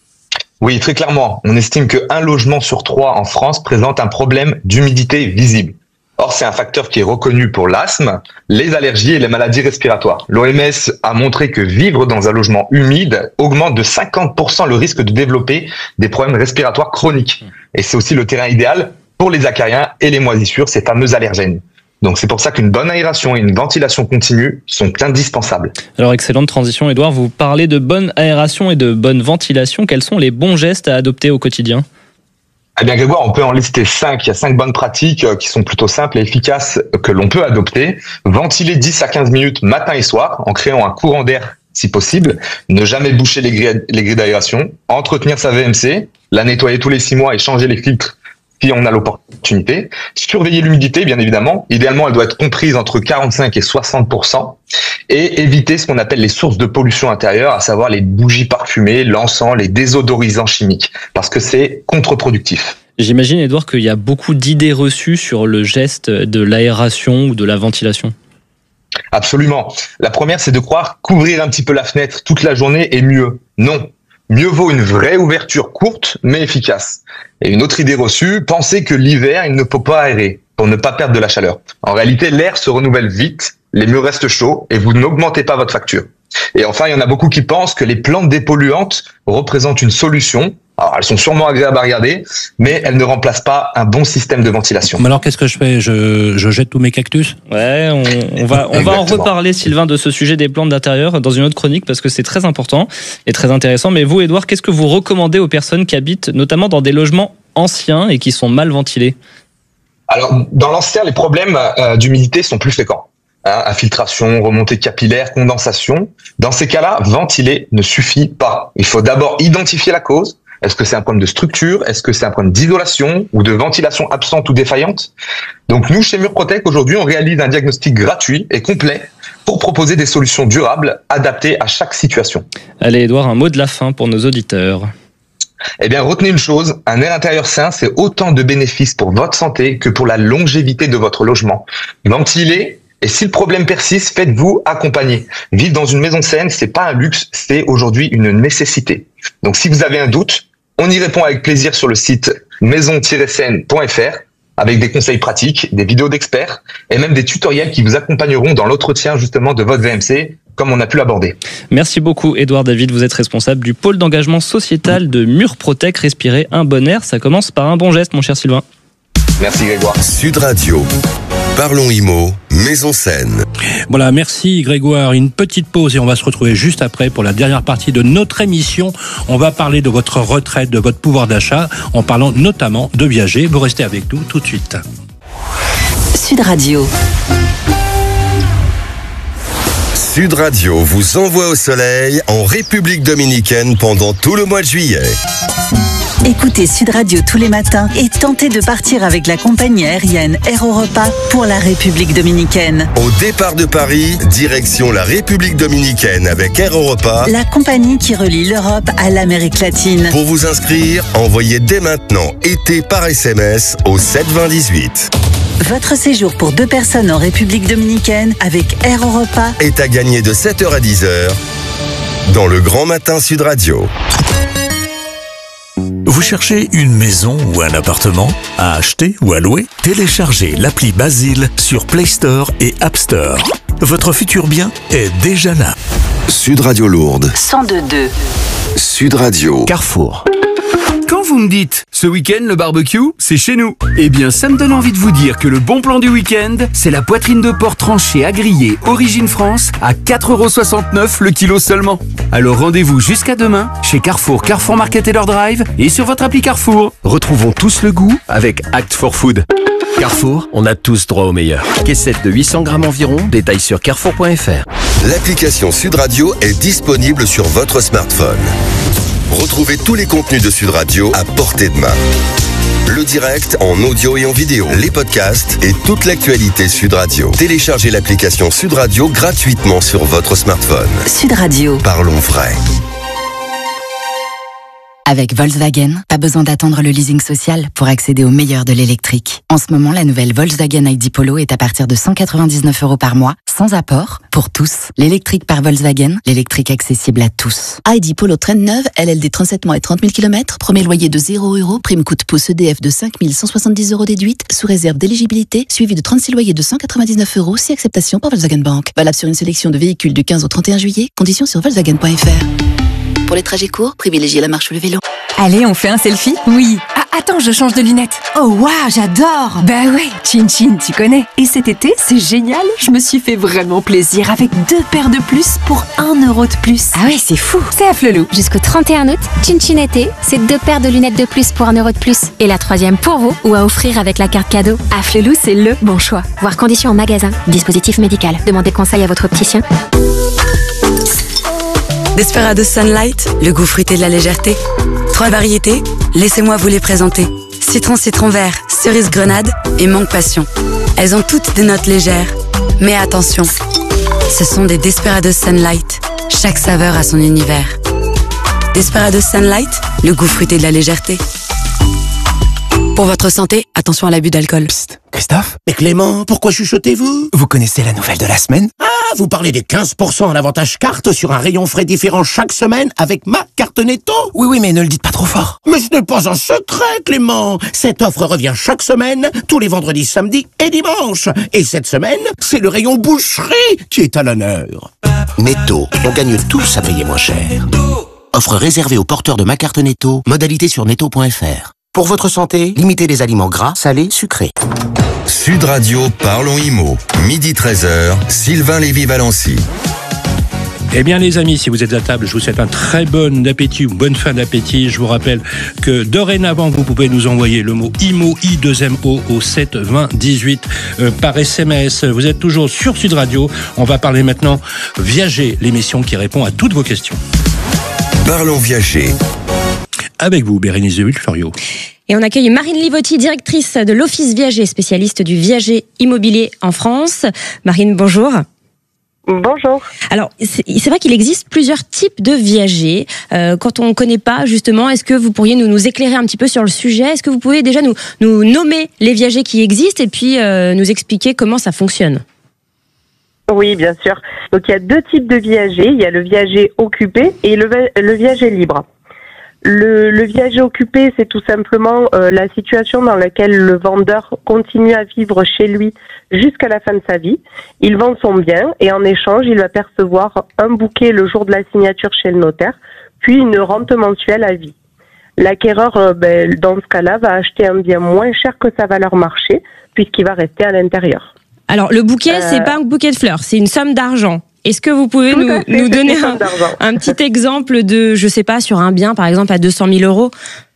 Oui, très clairement. On estime qu'un logement sur trois en France présente un problème d'humidité visible. Or, c'est un facteur qui est reconnu pour l'asthme, les allergies et les maladies respiratoires. L'O M S a montré que vivre dans un logement humide augmente de cinquante pour cent le risque de développer des problèmes respiratoires chroniques. Et c'est aussi le terrain idéal pour les acariens et les moisissures, ces fameux allergènes. Donc c'est pour ça qu'une bonne aération et une ventilation continue sont indispensables. Alors excellente transition Édouard, vous parlez de bonne aération et de bonne ventilation. Quels sont les bons gestes à adopter au quotidien ? Eh bien Grégoire, on peut en lister cinq. Il y a cinq bonnes pratiques qui sont plutôt simples et efficaces que l'on peut adopter. Ventiler dix à quinze minutes matin et soir en créant un courant d'air si possible. Ne jamais boucher les grilles, les grilles d'aération. Entretenir sa V M C. La nettoyer tous les six mois et changer les filtres si on a l'opportunité. Surveiller l'humidité, bien évidemment. Idéalement, elle doit être comprise entre quarante-cinq et soixante pour cent. Et éviter ce qu'on appelle les sources de pollution intérieure, à savoir les bougies parfumées, l'encens, les désodorisants chimiques, parce que c'est contre-productif. J'imagine, Édouard, qu'il y a beaucoup d'idées reçues sur le geste de l'aération ou de la ventilation. Absolument. La première, c'est de croire qu'ouvrir un petit peu la fenêtre toute la journée est mieux. Non. Mieux vaut une vraie ouverture courte, mais efficace. Et une autre idée reçue, penser que l'hiver, il ne faut pas aérer pour ne pas perdre de la chaleur. En réalité, l'air se renouvelle vite, les murs restent chauds et vous n'augmentez pas votre facture. Et enfin, il y en a beaucoup qui pensent que les plantes dépolluantes représentent une solution. Alors, elles sont sûrement agréables à regarder, mais elles ne remplacent pas un bon système de ventilation. Mais alors, qu'est-ce que je fais ? je, je jette tous mes cactus ? Ouais, on, on va, on va en reparler, Sylvain, de ce sujet des plantes d'intérieur dans une autre chronique, parce que c'est très important et très intéressant. Mais vous, Édouard, qu'est-ce que vous recommandez aux personnes qui habitent notamment dans des logements anciens et qui sont mal ventilés ? Alors, dans l'ancien, les problèmes euh, d'humidité sont plus fréquents. Hein, infiltration, remontée capillaire, condensation. Dans ces cas-là, ventiler ne suffit pas. Il faut d'abord identifier la cause. Est-ce que c'est un problème de structure? Est-ce que c'est un problème d'isolation ou de ventilation absente ou défaillante? Donc nous, chez Murprotec, aujourd'hui, on réalise un diagnostic gratuit et complet pour proposer des solutions durables adaptées à chaque situation. Allez, Edouard, un mot de la fin pour nos auditeurs. Eh bien, retenez une chose, un air intérieur sain, c'est autant de bénéfices pour votre santé que pour la longévité de votre logement. Ventilez. Et si le problème persiste, faites-vous accompagner. Vivre dans une maison saine, c'est pas un luxe, c'est aujourd'hui une nécessité. Donc si vous avez un doute, on y répond avec plaisir sur le site maison tiret saine point f r avec des conseils pratiques, des vidéos d'experts et même des tutoriels qui vous accompagneront dans l'entretien justement de votre V M C, comme on a pu l'aborder. Merci beaucoup Edouard David, vous êtes responsable du pôle d'engagement sociétal de Murprotec. Respirer un bon air, ça commence par un bon geste, mon cher Sylvain. Merci Grégoire. Sud Radio. Parlons I M O, Maison Saine. Voilà, merci Grégoire. Une petite pause et on va se retrouver juste après pour la dernière partie de notre émission. On va parler de votre retraite, de votre pouvoir d'achat, en parlant notamment de viager. Vous restez avec nous tout de suite. Sud Radio. Sud Radio vous envoie au soleil en République dominicaine pendant tout le mois de juillet. Écoutez Sud Radio tous les matins et tentez de partir avec la compagnie aérienne Air Europa pour la République dominicaine. Au départ de Paris, direction la République dominicaine avec Air Europa, la compagnie qui relie l'Europe à l'Amérique latine. Pour vous inscrire, envoyez dès maintenant été par S M S au sept vingt dix-huit. Votre séjour pour deux personnes en République dominicaine avec Air Europa est à gagner de sept heures à dix heures dans le Grand Matin Sud Radio. Vous cherchez une maison ou un appartement à acheter ou à louer? Téléchargez l'appli Basile sur Play Store et App Store. Votre futur bien est déjà là. Sud Radio Lourdes. cent deux deux. Sud Radio. Carrefour. Quand vous me dites « ce week-end, le barbecue, c'est chez nous », eh bien, ça me donne envie de vous dire que le bon plan du week-end, c'est la poitrine de porc tranchée à griller Origine France à quatre euros soixante-neuf le kilo seulement. Alors rendez-vous jusqu'à demain chez Carrefour, Carrefour Market et leur Drive et sur votre appli Carrefour. Retrouvons tous le goût avec Act for Food. Carrefour, on a tous droit au meilleur. Caissette de huit cents grammes environ, détail sur carrefour point f r. L'application Sud Radio est disponible sur votre smartphone. Retrouvez tous les contenus de Sud Radio à portée de main. Le direct en audio et en vidéo, les podcasts et toute l'actualité Sud Radio. Téléchargez l'application Sud Radio gratuitement sur votre smartphone. Sud Radio. Parlons vrai. Avec Volkswagen, pas besoin d'attendre le leasing social pour accéder au meilleur de l'électrique. En ce moment, la nouvelle Volkswagen I D Polo est à partir de cent quatre-vingt-dix-neuf euros par mois, sans apport, pour tous. L'électrique par Volkswagen, l'électrique accessible à tous. I D Polo Trend neuve, L L D trente-sept mois et trente mille kilomètres, premier loyer de zéro euros, prime coût pouce E D F de cinq mille cent soixante-dix euros déduite, sous réserve d'éligibilité, suivi de trente-six loyers de cent quatre-vingt-dix-neuf euros, si acceptation par Volkswagen Bank. Valable sur une sélection de véhicules du quinze au trente et un juillet, conditions sur volkswagen point f r. Pour les trajets courts, privilégiez la marche ou le vélo. Allez, on fait un selfie? Oui. Ah, attends, je change de lunettes. Oh, waouh, j'adore. Bah ouais, Chin Chin, tu connais. Et cet été, c'est génial. Je me suis fait vraiment plaisir avec deux paires de plus pour un euro de plus. Ah ouais, c'est fou. C'est à Flelou. Jusqu'au trente et un août, Chin Chin été, c'est deux paires de lunettes de plus pour un euro de plus. Et la troisième pour vous ou à offrir avec la carte cadeau. À Flelou, c'est le bon choix. Voir conditions en magasin. Dispositif médical. Demandez conseil à votre opticien. Desperados Sunlight, le goût fruité de la légèreté. Trois variétés, laissez-moi vous les présenter. Citron citron vert, cerise grenade et mangue passion. Elles ont toutes des notes légères. Mais attention, ce sont des Desperados Sunlight. Chaque saveur a son univers. Desperados Sunlight, le goût fruité de la légèreté. Pour votre santé, attention à l'abus d'alcool. Psst, Christophe? Mais Clément, pourquoi chuchotez-vous? Vous connaissez la nouvelle de la semaine? Ah, vous parlez des quinze pour cent en avantage carte sur un rayon frais différent chaque semaine avec ma carte Netto? Oui, oui, mais ne le dites pas trop fort. Mais ce n'est pas un secret, Clément. Cette offre revient chaque semaine, tous les vendredis, samedis et dimanches. Et cette semaine, c'est le rayon boucherie qui est à l'honneur. Netto, on gagne tous à payer moins cher. Offre réservée aux porteurs de ma carte Netto, modalité sur netto point f r. Pour votre santé, limitez les aliments gras, salés, sucrés. Sud Radio, parlons I M O. Midi treize heures, Sylvain Lévy-Valency. Eh bien les amis, si vous êtes à table, je vous souhaite un très bon appétit ou bonne fin d'appétit. Je vous rappelle que dorénavant, vous pouvez nous envoyer le mot I M O, I deux M O au sept vingt dix-huit euh, par S M S. Vous êtes toujours sur Sud Radio. On va parler maintenant Viager, l'émission qui répond à toutes vos questions. Parlons Viager. Avec vous, Bérénice de Villefloriot. Et on accueille Marine Livotti, directrice de l'Office Viager, spécialiste du viager immobilier en France. Marine, bonjour. Bonjour. Alors, c'est, c'est vrai qu'il existe plusieurs types de viagers. Euh, quand on ne connaît pas, justement, est-ce que vous pourriez nous, nous éclairer un petit peu sur le sujet ? Est-ce que vous pouvez déjà nous, nous nommer les viagers qui existent et puis euh, nous expliquer comment ça fonctionne ? Oui, bien sûr. Donc, il y a deux types de viagers. Il y a le viager occupé et le, le viager libre. Le, le viager occupé, c'est tout simplement euh, la situation dans laquelle le vendeur continue à vivre chez lui jusqu'à la fin de sa vie. Il vend son bien et en échange, il va percevoir un bouquet le jour de la signature chez le notaire, puis une rente mensuelle à vie. L'acquéreur, euh, ben, dans ce cas-là, va acheter un bien moins cher que sa valeur marché, puisqu'il va rester à l'intérieur. Alors, le bouquet, euh... c'est pas un bouquet de fleurs, c'est une somme d'argent. Est-ce que vous pouvez nous, fait, nous donner un, un petit exemple de, je sais pas, sur un bien, par exemple, à deux cent mille euros ?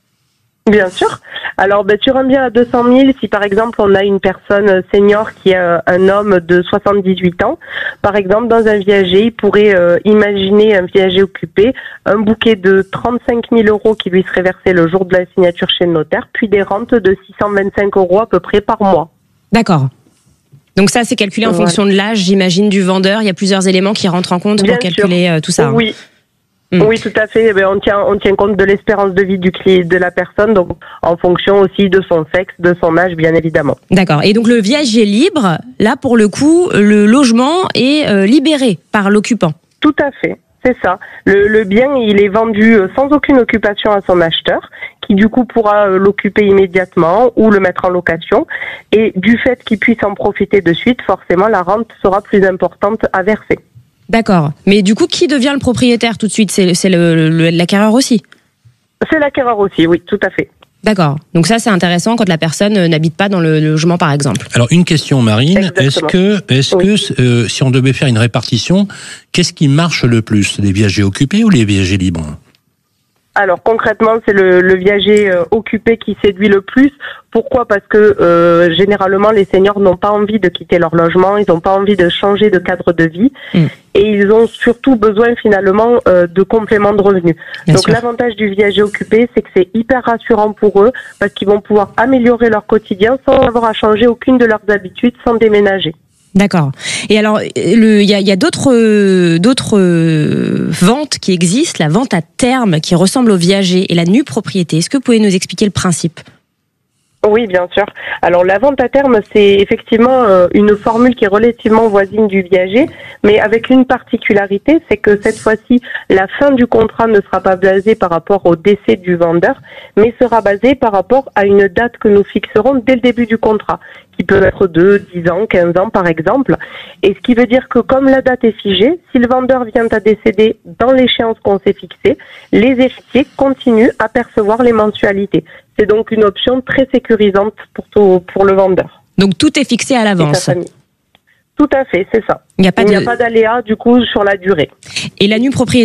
Bien sûr. Alors, ben, sur un bien à deux cent mille, si par exemple on a une personne senior qui est un homme de soixante-dix-huit ans, par exemple, dans un viager, il pourrait euh, imaginer un viager occupé, un bouquet de trente-cinq mille euros qui lui serait versé le jour de la signature chez le notaire, puis des rentes de six cent vingt-cinq euros à peu près par mois. D'accord. Donc ça, c'est calculé en ouais. fonction de l'âge, j'imagine, du vendeur. Il y a plusieurs éléments qui rentrent en compte Bien pour calculer euh, tout ça. Oui. Hein. Oui, tout à fait. On tient, on tient compte de l'espérance de vie du client, de la personne, donc en fonction aussi de son sexe, de son âge, bien évidemment. D'accord. Et donc le viager libre, là, pour le coup, le logement est euh, libéré par l'occupant. Tout à fait. C'est ça. Le, le bien, il est vendu sans aucune occupation à son acheteur, qui du coup pourra l'occuper immédiatement ou le mettre en location. Et du fait qu'il puisse en profiter de suite, forcément, la rente sera plus importante à verser. D'accord. Mais du coup, qui devient le propriétaire tout de suite ? C'est, c'est le, le, l'acquéreur aussi ? C'est l'acquéreur aussi, oui, tout à fait. D'accord. Donc ça, c'est intéressant quand la personne n'habite pas dans le logement, par exemple. Alors, une question, Marine. Exactement. Est-ce que, est-ce oui. que euh, si on devait faire une répartition, qu'est-ce qui marche le plus ? Les viagers occupés ou les viagers libres ? Alors concrètement, c'est le, le viager euh, occupé qui séduit le plus. Pourquoi ? Parce que euh, généralement, les seniors n'ont pas envie de quitter leur logement, ils n'ont pas envie de changer de cadre de vie, mmh. et ils ont surtout besoin finalement euh, de compléments de revenus. Bien Donc sûr. L'avantage du viager occupé, c'est que c'est hyper rassurant pour eux, parce qu'ils vont pouvoir améliorer leur quotidien sans avoir à changer aucune de leurs habitudes, sans déménager. D'accord. Et alors, il y a, y a d'autres, euh, d'autres euh, ventes qui existent, la vente à terme qui ressemble au viager et la nue propriété. Est-ce que vous pouvez nous expliquer le principe ? Oui, bien sûr. Alors la vente à terme, c'est effectivement euh, une formule qui est relativement voisine du viager, mais avec une particularité, c'est que cette fois-ci, la fin du contrat ne sera pas basée par rapport au décès du vendeur, mais sera basée par rapport à une date que nous fixerons dès le début du contrat, qui peut être de dix ans, quinze ans par exemple. Et ce qui veut dire que comme la date est figée, si le vendeur vient à décéder dans l'échéance qu'on s'est fixée, les héritiers continuent à percevoir les mensualités. C'est donc une option très sécurisante pour, tout, pour le vendeur. Donc tout est fixé à l'avance. Tout à fait, c'est ça. Il n'y a pas, Il de... n'y a pas d'aléa du coup sur la durée. Et la nue propriété ?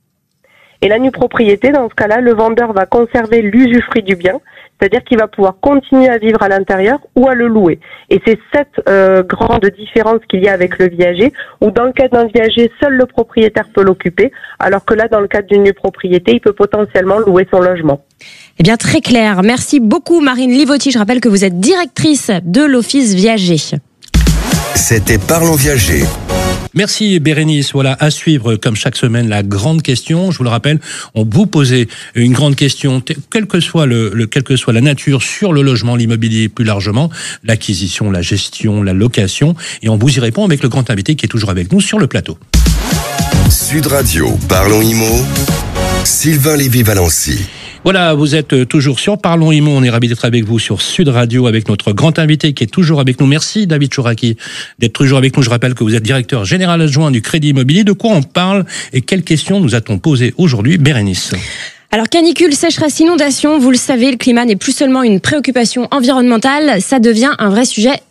Et la nue propriété, dans ce cas-là, le vendeur va conserver l'usufruit du bien, c'est-à-dire qu'il va pouvoir continuer à vivre à l'intérieur ou à le louer. Et c'est cette euh, grande différence qu'il y a avec le viager, où dans le cas d'un viager, seul le propriétaire peut l'occuper, alors que là, dans le cadre d'une nue propriété, il peut potentiellement louer son logement. Eh bien, très clair. Merci beaucoup, Marine Livotti. Je rappelle que vous êtes directrice de l'Office Viager. C'était Parlons Viager. Merci Bérénice. Voilà, à suivre comme chaque semaine la grande question. Je vous le rappelle, on vous posait une grande question, quelle que soit le, le quelle que soit la nature sur le logement, l'immobilier plus largement, l'acquisition, la gestion, la location, et on vous y répond avec le grand invité qui est toujours avec nous sur le plateau. Sud Radio, Parlons Immo, Sylvain Lévy-Valency. Voilà, vous êtes toujours sur Parlons Immo. On est ravis d'être avec vous sur Sud Radio avec notre grand invité qui est toujours avec nous. Merci David Chouraki d'être toujours avec nous. Je rappelle que vous êtes directeur général adjoint du Crédit Immobilier. De quoi on parle et quelles questions nous a-t-on posées aujourd'hui, Bérénice ? Alors canicule, sécheresse, inondation, vous le savez, le climat n'est plus seulement une préoccupation environnementale, ça devient un vrai sujet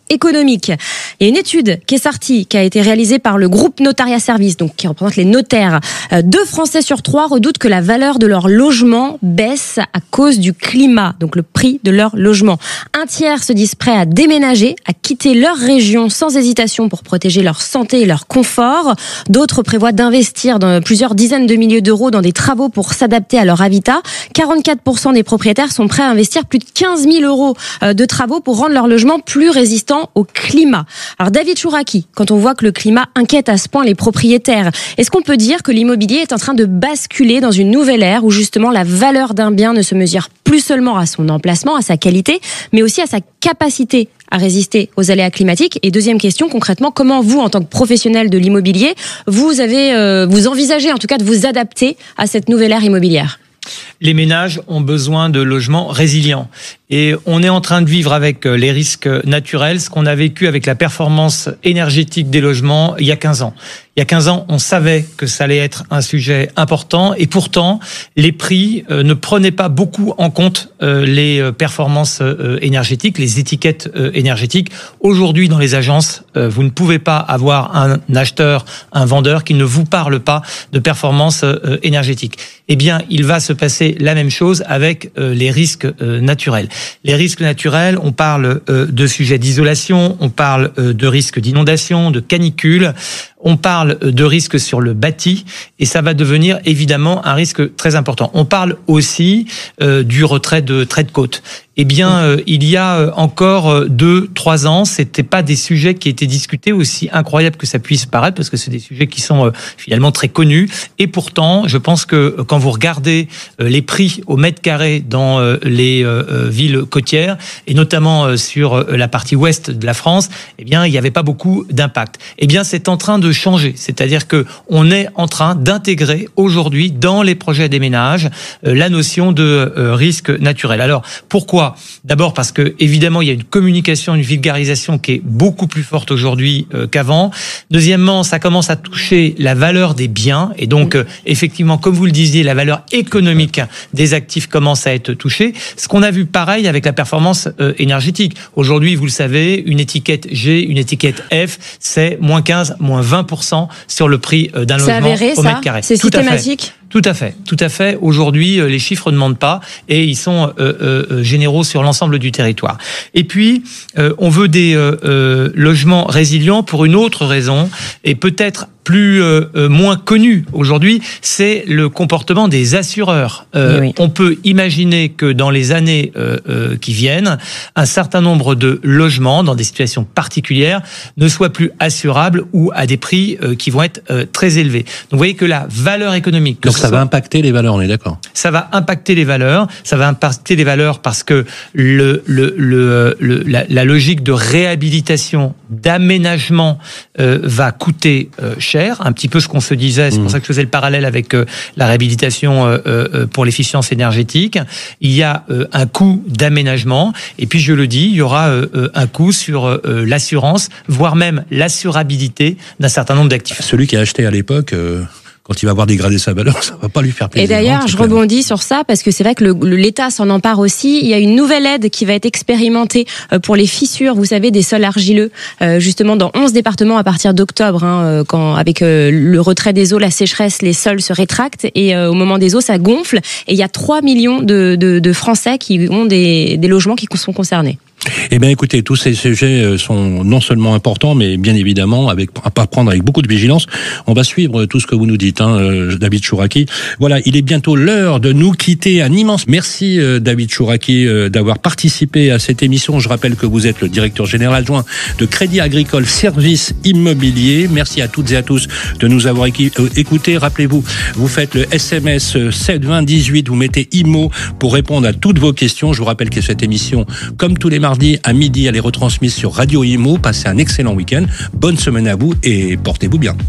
économique. Il y a une étude qui est sortie, qui a été réalisée par le groupe Notariat Service, donc qui représente les notaires. Euh, deux Français sur trois redoutent que la valeur de leur logement baisse à cause du climat, donc le prix de leur logement. Un tiers se disent prêts à déménager, à quitter leur région sans hésitation pour protéger leur santé et leur confort. D'autres prévoient d'investir dans plusieurs dizaines de milliers d'euros dans des travaux pour s'adapter à leur habitat. quarante-quatre pour cent des propriétaires sont prêts à investir plus de quinze mille euros de travaux pour rendre leur logement plus résistant au climat. Alors David Chouraki, quand on voit que le climat inquiète à ce point les propriétaires, est-ce qu'on peut dire que l'immobilier est en train de basculer dans une nouvelle ère où justement la valeur d'un bien ne se mesure plus seulement à son emplacement, à sa qualité, mais aussi à sa capacité à résister aux aléas climatiques? Et deuxième question, concrètement, comment vous, en tant que professionnel de l'immobilier, vous avez, euh, vous envisagez en tout cas de vous adapter à cette nouvelle ère immobilière? Les ménages ont besoin de logements résilients. Et on est en train de vivre avec les risques naturels ce qu'on a vécu avec la performance énergétique des logements il y a quinze ans. Il y a quinze ans, on savait que ça allait être un sujet important et pourtant, les prix ne prenaient pas beaucoup en compte les performances énergétiques, les étiquettes énergétiques. Aujourd'hui, dans les agences, vous ne pouvez pas avoir un acheteur, un vendeur qui ne vous parle pas de performance énergétique. Eh bien, il va se passer la même chose avec les risques naturels. Les risques naturels, on parle de sujets d'isolation, on parle de risques d'inondation, de canicule, on parle de risques sur le bâti et ça va devenir évidemment un risque très important. On parle aussi euh, du retrait de traits de côte. Eh bien, euh, il y a encore deux, trois ans, c'était pas des sujets qui étaient discutés, aussi incroyable que ça puisse paraître, parce que c'est des sujets qui sont euh, finalement très connus. Et pourtant, je pense que quand vous regardez euh, les prix au mètre carré dans euh, les euh, villes côtières, et notamment euh, sur euh, la partie ouest de la France, eh bien, il n'y avait pas beaucoup d'impact. Eh bien, c'est en train de changer. C'est-à-dire que on est en train d'intégrer aujourd'hui dans les projets des ménages euh, la notion de euh, risque naturel. Alors, pourquoi ? D'abord parce que évidemment il y a une communication, une vulgarisation qui est beaucoup plus forte aujourd'hui euh, qu'avant. Deuxièmement, ça commence à toucher la valeur des biens et donc euh, effectivement, comme vous le disiez, la valeur économique des actifs commence à être touchée. Ce qu'on a vu pareil avec la performance euh, énergétique. Aujourd'hui, vous le savez, une étiquette G, une étiquette F, c'est moins quinze, moins vingt pour cent sur le prix euh, d'un logement avéré, au mètre carré. C'est systématique. Tout à fait, tout à fait. Aujourd'hui, les chiffres ne mentent pas et ils sont euh, euh, généraux sur l'ensemble du territoire. Et puis, euh, on veut des euh, euh, logements résilients pour une autre raison et peut-être plus euh, euh, moins connu aujourd'hui, c'est le comportement des assureurs. Euh, oui. On peut imaginer que dans les années euh, euh, qui viennent, un certain nombre de logements, dans des situations particulières, ne soient plus assurables ou à des prix euh, qui vont être euh, très élevés. Donc vous voyez que la valeur économique... Donc ça va impacter les valeurs, on est d'accord ? Ça va impacter les valeurs, ça va impacter les valeurs parce que le, le, le, le, la, la logique de réhabilitation, d'aménagement euh, va coûter euh, cher. Un petit peu ce qu'on se disait, c'est pour ça que je faisais le parallèle avec euh, la réhabilitation euh, euh, pour l'efficience énergétique. Il y a euh, un coût d'aménagement et puis je le dis, il y aura euh, un coût sur euh, l'assurance, voire même l'assurabilité d'un certain nombre d'actifs. Celui qui a acheté à l'époque... Euh... Quand il va avoir dégradé sa valeur, ça va pas lui faire plaisir. Et d'ailleurs, je rebondis sur ça parce que c'est vrai que le, le, l'État s'en empare aussi. Il y a une nouvelle aide qui va être expérimentée pour les fissures, vous savez, des sols argileux, euh, justement dans onze départements à partir d'octobre, hein, quand avec euh, le retrait des eaux, la sécheresse, les sols se rétractent et euh, au moment des eaux, ça gonfle. Et il y a trois millions de, de, de Français qui ont des, des logements qui sont concernés. Eh bien, écoutez, tous ces sujets sont non seulement importants, mais bien évidemment, avec, à prendre avec beaucoup de vigilance. On va suivre tout ce que vous nous dites, hein, David Chouraki. Voilà, il est bientôt l'heure de nous quitter. Un immense merci, David Chouraki, d'avoir participé à cette émission. Je rappelle que vous êtes le directeur général adjoint de Crédit Agricole Services Immobiliers. Merci à toutes et à tous de nous avoir écoutés. Rappelez-vous, vous faites le S M S sept vingt dix-huit, vous mettez I M O pour répondre à toutes vos questions. Je vous rappelle que cette émission, comme tous les mardis à midi, elle est retransmise sur Radio Imo. Passez un excellent week-end. Bonne semaine à vous et portez-vous bien.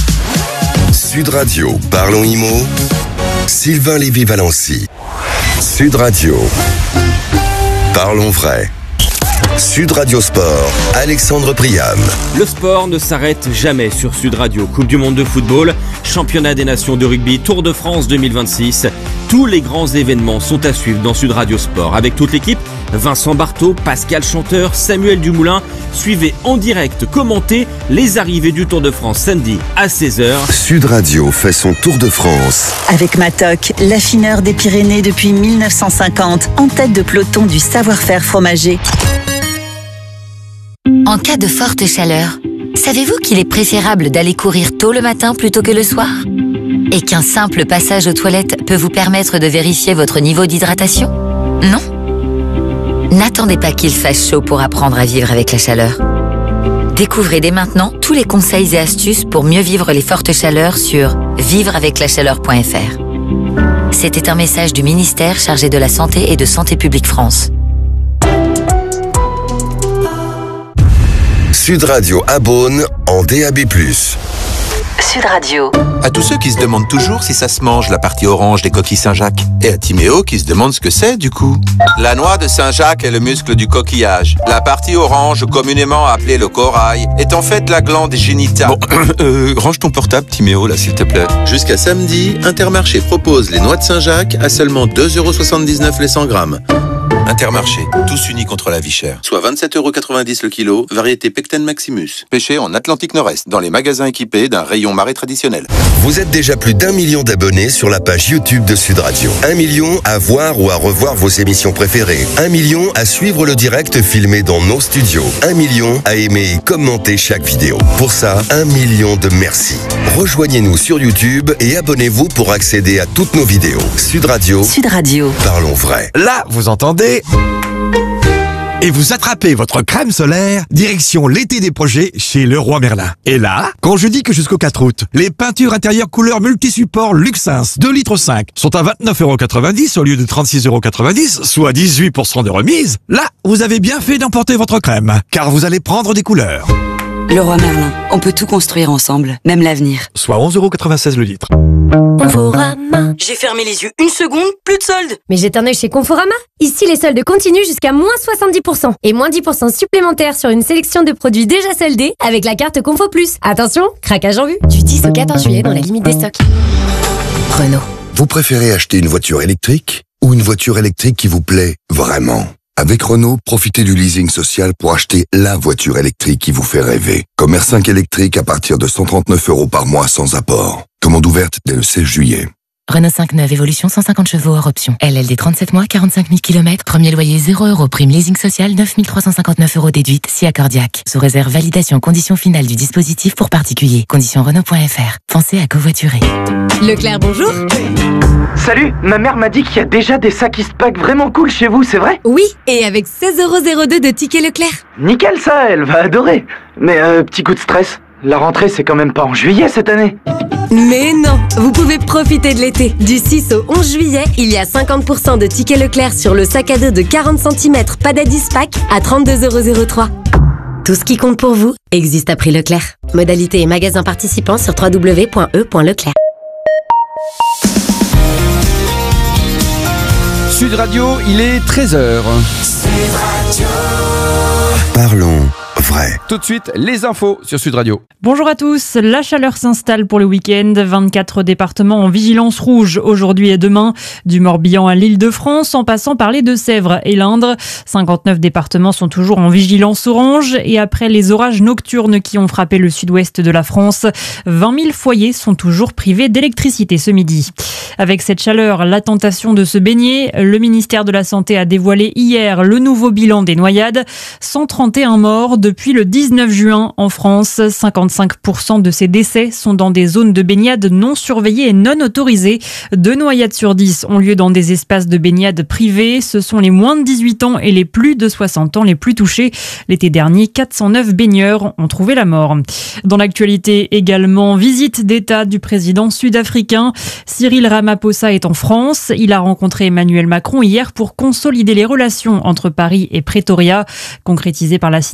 Sud Radio, parlons Imo. Sylvain Lévy-Valency. Sud Radio, parlons vrai. Sud Radio Sport, Alexandre Priam. Le sport ne s'arrête jamais sur Sud Radio. Coupe du monde de football, championnat des nations de rugby, Tour de France deux mille vingt-six. Tous les grands événements sont à suivre dans Sud Radio Sport. Avec toute l'équipe, Vincent Barthaud, Pascal Chanteur, Samuel Dumoulin. Suivez en direct, commentez les arrivées du Tour de France samedi à seize heures. Sud Radio fait son Tour de France. Avec Matok, l'affineur des Pyrénées depuis mille neuf cent cinquante, en tête de peloton du savoir-faire fromager. En cas de forte chaleur, savez-vous qu'il est préférable d'aller courir tôt le matin plutôt que le soir ? Et qu'un simple passage aux toilettes peut vous permettre de vérifier votre niveau d'hydratation ? Non ? N'attendez pas qu'il fasse chaud pour apprendre à vivre avec la chaleur. Découvrez dès maintenant tous les conseils et astuces pour mieux vivre les fortes chaleurs sur vivre avec la chaleur point f r. C'était un message du ministère chargé de la Santé et de Santé publique France. Sud Radio à Beaune en D A B plus. Sud Radio. À tous ceux qui se demandent toujours si ça se mange, la partie orange des coquilles Saint-Jacques. Et à Timéo qui se demande ce que c'est du coup. La noix de Saint-Jacques est le muscle du coquillage. La partie orange, communément appelée le corail, est en fait la glande génitale. Bon, euh, range ton portable Timéo là s'il te plaît. Jusqu'à samedi, Intermarché propose les noix de Saint-Jacques à seulement deux euros soixante-dix-neuf les cent grammes. Intermarché, tous unis contre la vie chère. Soit vingt-sept euros quatre-vingt-dix le kilo, variété Pecten Maximus. Pêché en Atlantique Nord-Est, dans les magasins équipés d'un rayon marais traditionnel. Vous êtes déjà plus d'un million d'abonnés sur la page YouTube de Sud Radio. Un million à voir ou à revoir vos émissions préférées. Un million à suivre le direct filmé dans nos studios. Un million à aimer et commenter chaque vidéo. Pour ça, un million de merci. Rejoignez-nous sur YouTube et abonnez-vous pour accéder à toutes nos vidéos. Sud Radio. Sud Radio. Parlons vrai. Là, vous entendez ? Et vous attrapez votre crème solaire, direction l'été des projets chez Leroy Merlin. Et là, quand je dis que jusqu'au quatre août, les peintures intérieures couleur multi-support Luxins deux litres cinq sont à vingt-neuf euros quatre-vingt-dix au lieu de trente-six euros quatre-vingt-dix, soit dix-huit pour cent de remise, là, vous avez bien fait d'emporter votre crème, car vous allez prendre des couleurs. Leroy Merlin, on peut tout construire ensemble, même l'avenir. Soit onze euros quatre-vingt-seize le litre. Conforama. J'ai fermé les yeux une seconde, plus de soldes. Mais jette un œil chez Conforama. Ici, les soldes continuent jusqu'à moins soixante-dix pour cent. Et moins dix pour cent supplémentaires sur une sélection de produits déjà soldés avec la carte Confo Plus. Attention, craquage en vue. Du dix au quatorze juillet dans la limite des stocks. Renault. Vous préférez acheter une voiture électrique ou une voiture électrique qui vous plaît vraiment ? Avec Renault, profitez du leasing social pour acheter la voiture électrique qui vous fait rêver. Comme R cinq électrique à partir de cent trente-neuf euros par mois sans apport. Commande ouverte dès le seize juillet. Renault cinq neuf, évolution cent cinquante chevaux hors option. L L D trente-sept mois, quarante-cinq mille kilomètres. Premier loyer zéro euros. Prime leasing social neuf mille trois cent cinquante-neuf euros déduite. Si accordiaque. Sous réserve validation condition finale du dispositif pour particulier. Condition Renault point f r. Pensez à covoiturer. Leclerc, bonjour. Salut, ma mère m'a dit qu'il y a déjà des sacs Eastpak vraiment cool chez vous, c'est vrai ? Oui, et avec seize euros zéro deux de tickets Leclerc. Nickel ça, elle va adorer. Mais euh, petit coup de stress, la rentrée c'est quand même pas en juillet cette année. Mais non, vous pouvez profiter de l'été. Du six au onze juillet, il y a cinquante pour cent de tickets Leclerc sur le sac à dos de quarante centimètres Padad Eastpak à trente-deux euros zéro trois. Tout ce qui compte pour vous existe à prix Leclerc. Modalité et magasin participants sur w w w point e point leclerc. Sud Radio, il est treize heures. Parlons vrai. Tout de suite, les infos sur Sud Radio. Bonjour à tous. La chaleur s'installe pour le week-end. vingt-quatre départements en vigilance rouge aujourd'hui et demain. Du Morbihan à l'Île-de-France, en passant par les Deux-Sèvres et l'Indre. cinquante-neuf départements sont toujours en vigilance orange. Et après les orages nocturnes qui ont frappé le sud-ouest de la France, vingt mille foyers sont toujours privés d'électricité ce midi. Avec cette chaleur, la tentation de se baigner, le ministère de la Santé a dévoilé hier le nouveau bilan des noyades. cent trente et un morts depuis le dix-neuf juin en France. cinquante-cinq pour cent de ces décès sont dans des zones de baignade non surveillées et non autorisées. Deux noyades sur dix ont lieu dans des espaces de baignade privés. Ce sont les moins de dix-huit ans et les plus de soixante ans les plus touchés. L'été dernier, quatre cent neuf baigneurs ont trouvé la mort. Dans l'actualité également, visite d'État du président sud-africain. Cyril Ramaphosa est en France. Il a rencontré Emmanuel Macron hier pour consolider les relations entre Paris et Pretoria, concrétisées par la signature d'un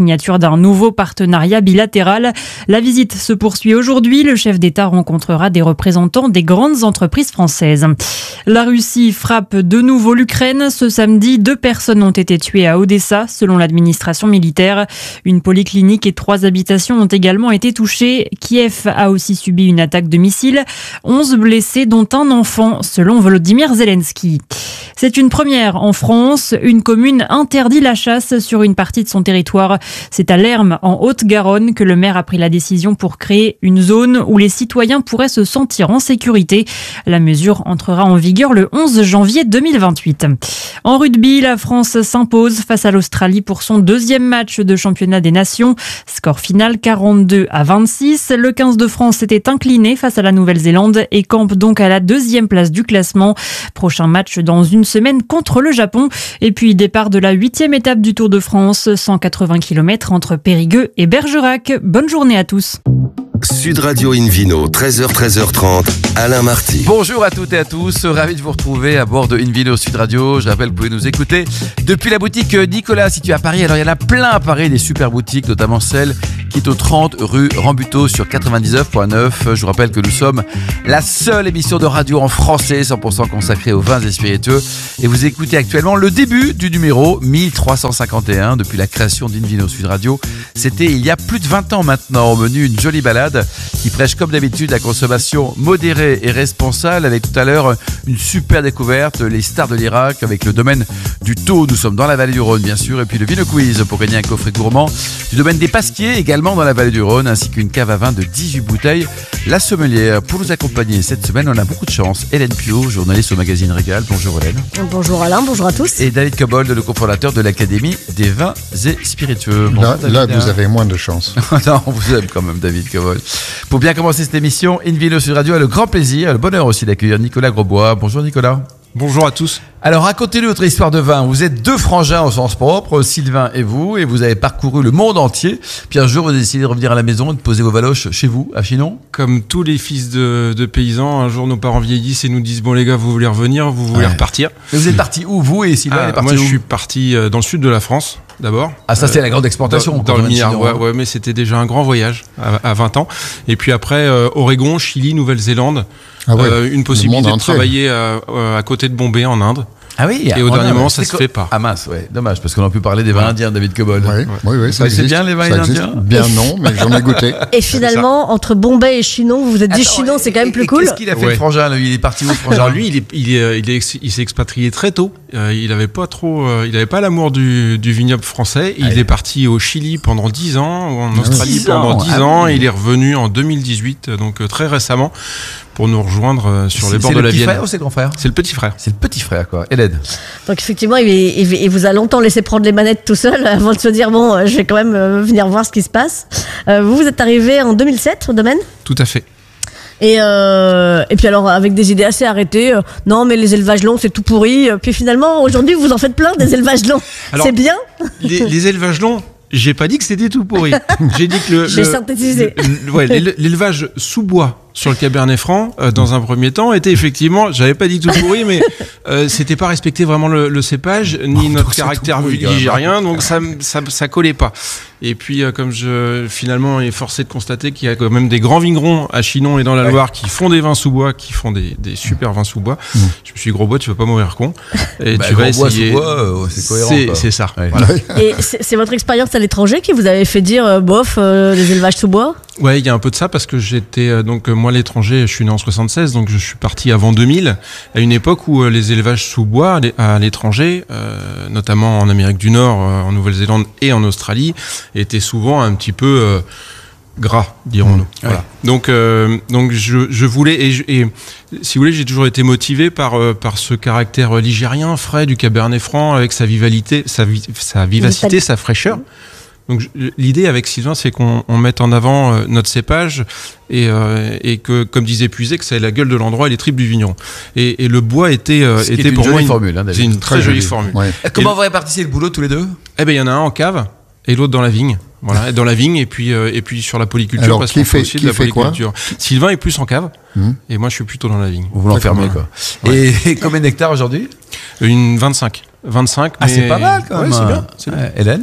d'un nouveau partenariat bilatéral. La visite se poursuit aujourd'hui. Le chef d'État rencontrera des représentants des grandes entreprises françaises. La Russie frappe de nouveau l'Ukraine. Ce samedi, deux personnes ont été tuées à Odessa, selon l'administration militaire. Une polyclinique et trois habitations ont également été touchées. Kiev a aussi subi une attaque de missiles. onze blessés, dont un enfant, selon Volodymyr Zelensky. C'est une première en France. Une commune interdit la chasse sur une partie de son territoire. C'est à Lermes, en Haute-Garonne, que le maire a pris la décision pour créer une zone où les citoyens pourraient se sentir en sécurité. La mesure entrera en vigueur le onze janvier deux mille vingt-huit. En rugby, la France s'impose face à l'Australie pour son deuxième match de championnat des nations. Score final quarante-deux à vingt-six. Le quinze de France s'était incliné face à la Nouvelle-Zélande et campe donc à la deuxième place du classement. Prochain match dans une semaine contre le Japon. Et puis départ de la huitième étape du Tour de France, cent quatre-vingts kilomètres entre Périgueux et Bergerac. Bonne journée à tous. Sud Radio Invino, treize heures, treize heures trente, Alain Marty. Bonjour à toutes et à tous, ravi de vous retrouver à bord de Invino Sud Radio. Je rappelle, vous pouvez nous écouter depuis la boutique Nicolas, située à Paris. Alors il y en a plein à Paris, des super boutiques, notamment celle qui est au trente rue Rambuteau sur quatre-vingt-dix-neuf virgule neuf. Je vous rappelle que nous sommes la seule émission de radio en français, cent pour cent consacrée aux vins et spiritueux. Et vous écoutez actuellement le début du numéro mille trois cent cinquante et un depuis la création d'Invino Sud Radio. C'était il y a plus de vingt ans maintenant. Au menu, une jolie balade qui prêche comme d'habitude la consommation modérée et responsable, avec tout à l'heure une super découverte, les stars de l'Irak avec le domaine du Taux. Nous sommes dans la vallée du Rhône bien sûr, et puis le Vino Quiz pour gagner un coffret gourmand du domaine des Pasquiers, également dans la vallée du Rhône, ainsi qu'une cave à vin de dix-huit bouteilles. La sommelière pour nous accompagner cette semaine, on a beaucoup de chance. Hélène Pio, journaliste au magazine Régal. Bonjour Hélène. Bonjour Alain, bonjour à tous. Et David Cobold, le cofondateur de l'Académie des vins et spiritueux. Bonjour, là, David, là vous avez moins de chance. Non, on vous aime quand même David Cobold. Pour bien commencer cette émission, Invino Sud Radio a le grand plaisir, le bonheur aussi d'accueillir Nicolas Grosbois. Bonjour Nicolas. Bonjour à tous. Alors racontez-nous votre histoire de vin. Vous êtes deux frangins au sens propre, Sylvain et vous, et vous avez parcouru le monde entier. Puis un jour, vous décidez de revenir à la maison et de poser vos valoches chez vous, à Chinon. Comme tous les fils de, de paysans, un jour nos parents vieillissent et nous disent bon les gars, vous voulez revenir, vous voulez ouais. repartir. Et vous êtes partis où, vous et Sylvain? ah, est parti Moi où je suis parti dans le sud de la France. D'abord. Ah ça c'est euh, la grande exportation. Dans, dans le Minière, ouais, ouais, mais c'était déjà un grand voyage à, à vingt ans. Et puis après, euh, Oregon, Chili, Nouvelle-Zélande, ah ouais, euh, une possibilité de travailler à, à côté de Bombay en Inde. Ah oui. Et au dernier moment, ça se fait pas. Ah mince, ouais, dommage, parce qu'on a pu parler des vins ouais. indiens, David Cobold. Oui, oui, oui, ça c'est bien les vins indiens. Bien non, mais j'en ai goûté. Et finalement, entre Bombay et Chinon, vous vous êtes dit Attends, Chinon, c'est quand même plus cool. Qu'est-ce qu'il a fait ouais. le frangin, lui? Il est parti où le frangin? Alors lui, il est, il est, il est, il s'est expatrié très tôt. Euh, il avait pas trop, euh, il avait pas l'amour du, du vignoble français. Il Allez. est parti au Chili pendant dix ans, ou en Australie dix pendant dix ah, ans, oui. et il est revenu en deux mille dix-huit, donc euh, très récemment, pour nous rejoindre euh, sur c'est, les bords de la Vienne. C'est le petit frère ou c'est le grand frère? C'est le petit frère. C'est le petit frère, quoi. Hélène. Donc effectivement, il, il, il vous a longtemps laissé prendre les manettes tout seul avant de se dire bon, je vais quand même euh, venir voir ce qui se passe. Euh, vous, vous êtes arrivé en deux mille sept au domaine? Tout à fait. Et, euh, et puis alors avec des idées assez arrêtées, euh, non mais les élevages longs c'est tout pourri, puis finalement aujourd'hui vous en faites plein des élevages longs, alors, c'est bien. les, les élevages longs, j'ai pas dit que c'était tout pourri, j'ai dit que le, j'ai le, synthétisé. Le, le, ouais, l'élevage sous bois sur le Cabernet Franc, euh, dans un premier temps, était effectivement, j'avais pas dit tout pourri, mais euh, c'était pas respecté vraiment le, le cépage, ni oh, notre caractère ligérien, donc ça, ça, ça collait pas. Et puis, euh, comme je, finalement, est forcé de constater qu'il y a quand même des grands vignerons à Chinon et dans la ouais. Loire qui font des vins sous bois, qui font des, des super vins sous bois. Mmh. Je me suis dit, Grosbois, tu vas pas mourir con. Et bah, tu vas essayer. Bois, bois, c'est cohérent. C'est, c'est ça. Ouais. Voilà. Et c'est, c'est votre expérience à l'étranger qui vous avait fait dire, euh, bof, euh, des élevages sous bois? Ouais, il y a un peu de ça parce que j'étais euh, donc euh, moi à l'étranger, je suis né en soixante-seize, donc je suis parti avant deux mille, à une époque où euh, les élevages sous bois à l'étranger, euh, notamment en Amérique du Nord, euh, en Nouvelle-Zélande et en Australie, étaient souvent un petit peu euh, gras, dirons-nous. Mmh. Voilà. Ouais. Donc, euh, donc je, je voulais et, je, et si vous voulez, j'ai toujours été motivé par euh, par ce caractère ligérien, frais du Cabernet Franc, avec sa vivalité, sa, vi, sa vivacité, sa fraîcheur. Donc l'idée avec Sylvain, c'est qu'on on mette en avant euh, notre cépage et, euh, et que, comme disait Puiset, que c'est la gueule de l'endroit et les tripes du vigneron. Et, et le bois était, euh, était une pour moi une formule. Hein, c'est une très, très jolie, jolie formule. Ouais. Comment et vous répartissez le boulot tous les deux? Eh ben il y en a un en cave et l'autre dans la vigne. Voilà, dans la vigne et puis euh, et puis sur la polyculture. Alors, parce qui qu'on fait, fait aussi qui de la fait polyculture. Quoi Sylvain est plus en cave mmh. et moi je suis plutôt dans la vigne. Vous l'enfermez quoi. Ouais. Et, et combien d'hectares aujourd'hui? Une vingt-cinq. vingt-cinq. Ah, mais... c'est pas mal quand même. Ouais, c'est bien. C'est ouais. Hélène?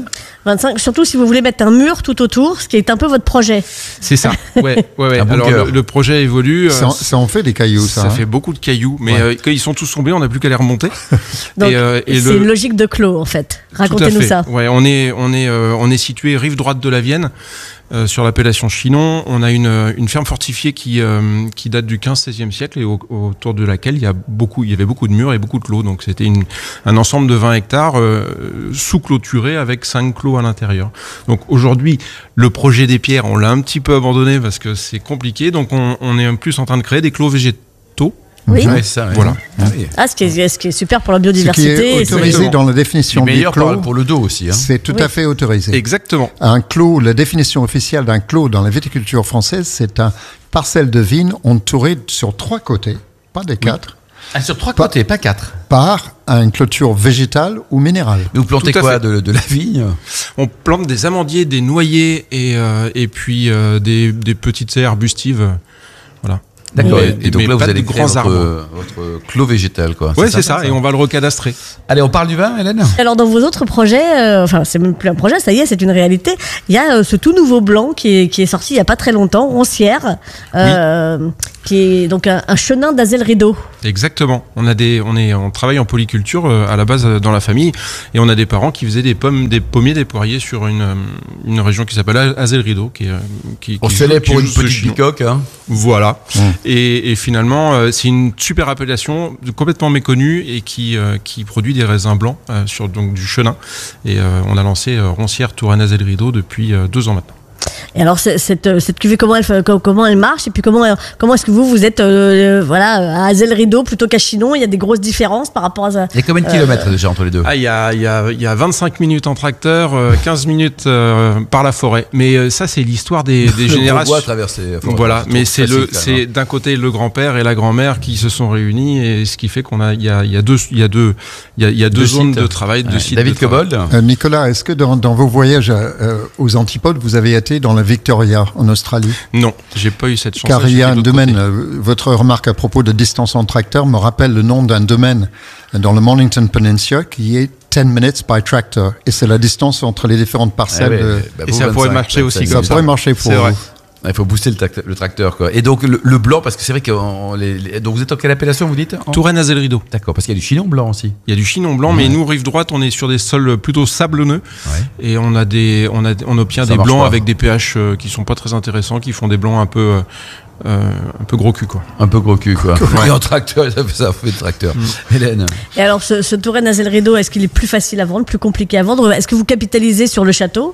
vingt-cinq, surtout si vous voulez mettre un mur tout autour, ce qui est un peu votre projet. C'est ça. Ouais, ouais, ouais. Alors le, le projet évolue. Ça, ça en fait des cailloux, ça. Ça hein. fait beaucoup de cailloux, mais Ouais. euh, quand ils sont tous tombés, on n'a plus qu'à les remonter. Donc, et, euh, et c'est le... une logique de clos, en fait. Tout à Racontez-nous fait. ça. Ouais, on est, on est, euh, on est situé rive droite de la Vienne. Euh, sur l'appellation Chinon, on a une, une ferme fortifiée qui, euh, qui date du quinze seizième siècle et au, autour de laquelle il y, a beaucoup, il y avait beaucoup de murs et beaucoup de clos. Donc c'était une, un ensemble de vingt hectares euh, sous-clôturés avec cinq clos à l'intérieur. Donc aujourd'hui, le projet des pierres, on l'a un petit peu abandonné parce que c'est compliqué. Donc on, on est en plus en train de créer des clos végétaux. Oui. Ouais, ça, ouais. Voilà. Ah, ce qui est, ce qui est super pour la Ce qui biodiversité. est autorisé c'est- dans la définition C'est du meilleur clos, pour, pour le dos aussi. Hein. c'est tout Oui. à fait autorisé. Exactement. Un clos, la définition officielle d'un clos dans la viticulture française, c'est un parcelle de vigne entourée sur trois côtés, pas des quatre, Ah, sur trois Pas- côtés, pas quatre. par une clôture végétale ou minérale. Mais vous plantez Tout à quoi fait. de, de la vigne? On plante des amandiers, des noyers et, euh, et puis euh, des, des petites haies arbustives. euh, Voilà. D'accord. Mais- Et, et donc mais là, vous pas allez de créer grands votre, arbres. votre clos végétal, quoi. Ouais, c'est ça, et on va le recadastrer. Allez, on parle du vin, Hélène? Alors dans vos autres projets, euh, enfin c'est même plus un projet, ça y est, c'est une réalité. Il y a euh, ce tout nouveau blanc qui est, qui est sorti il y a pas très longtemps, Roncière, euh, qui est donc un, un chenin d'Azel Rideau. Exactement. On a des, on est, on travaille en polyculture euh, à la base euh, dans la famille, et on a des parents qui faisaient des pommes, des pommiers, des poiriers sur une, euh, une région qui s'appelle Azel Rideau, qui, est, euh, qui, On qui se fait joue- pour qui une joue ce petite chinon. bicoque, hein. Voilà. Mmh. Et, et finalement, euh, c'est une super appellation complètement méconnue et qui, euh, qui produit des raisins blancs euh, sur donc du chenin. Et euh, on a lancé euh, Roncière Touraine Azel Rideau depuis euh, deux ans maintenant. Et alors c'est- cette, cette cuvée, comment elle, fait- co- comment elle marche et puis comment, comment est-ce que vous, vous êtes euh, voilà, à Azel Rideau plutôt qu'à Chinon? Il y a des grosses différences par rapport à ça. Il y a combien de Euh, kilomètres déjà entre les deux? Ah, il y a, il y, a, il y a vingt-cinq minutes en tracteur, euh, quinze minutes euh, par la forêt. Mais euh, ça, c'est l'histoire des, des Le générations. gros bois traversé la forêt. Voilà, C'est mais trop c'est le, facile, quand même, c'est d'un côté le grand-père et la grand-mère qui se sont réunis, et ce qui fait qu'on a, il y a, il y a deux, il y a deux, il y a, il y a deux, Deux zones sites. de travail, deux Ouais. sites. David de travail. Cobold? Euh, Nicolas, est-ce que dans, dans vos voyages euh, aux Antipodes, vous avez été dans la Victoria, en Australie? Non, j'ai pas eu cette chance. Car il y a J'ai fait un d'autres domaine, côtés. euh, votre remarque à propos de distance en tracteur me rappelle le nom d'un domaine dans le Mornington Peninsula qui est dix minutes by tractor. Et c'est la distance entre les différentes parcelles. Ah ouais, de... bah, Et vous, ça pourrait vingt-cinq, marcher aussi vingt-cinq. Ça comme ça. pourrait marcher pour C'est vrai. vous. Il faut booster le, tracteur, le tracteur, quoi. Et donc le, le blanc, parce que c'est vrai que on- les, les- donc vous êtes en quelle appellation, vous dites? En- Touraine Azel Rideau. D'accord, parce qu'il y a du chinon blanc aussi. Il y a du chinon blanc, mais nous, rive droite, on est sur des sols plutôt sablonneux. Ouais. Et on a des, on a, on obtient Ça des marche blancs pas. avec des pH euh, qui sont pas très intéressants, qui font des blancs un peu, euh, euh, un peu gros cul, quoi. Un peu gros cul, quoi. Et en tracteur, ça fait ça fait le tracteur. Hélène. Et alors ce, ce Touraine Azel Rideau, est-ce qu'il est plus facile à vendre, plus compliqué à vendre? Est-ce que vous capitalisez sur le château?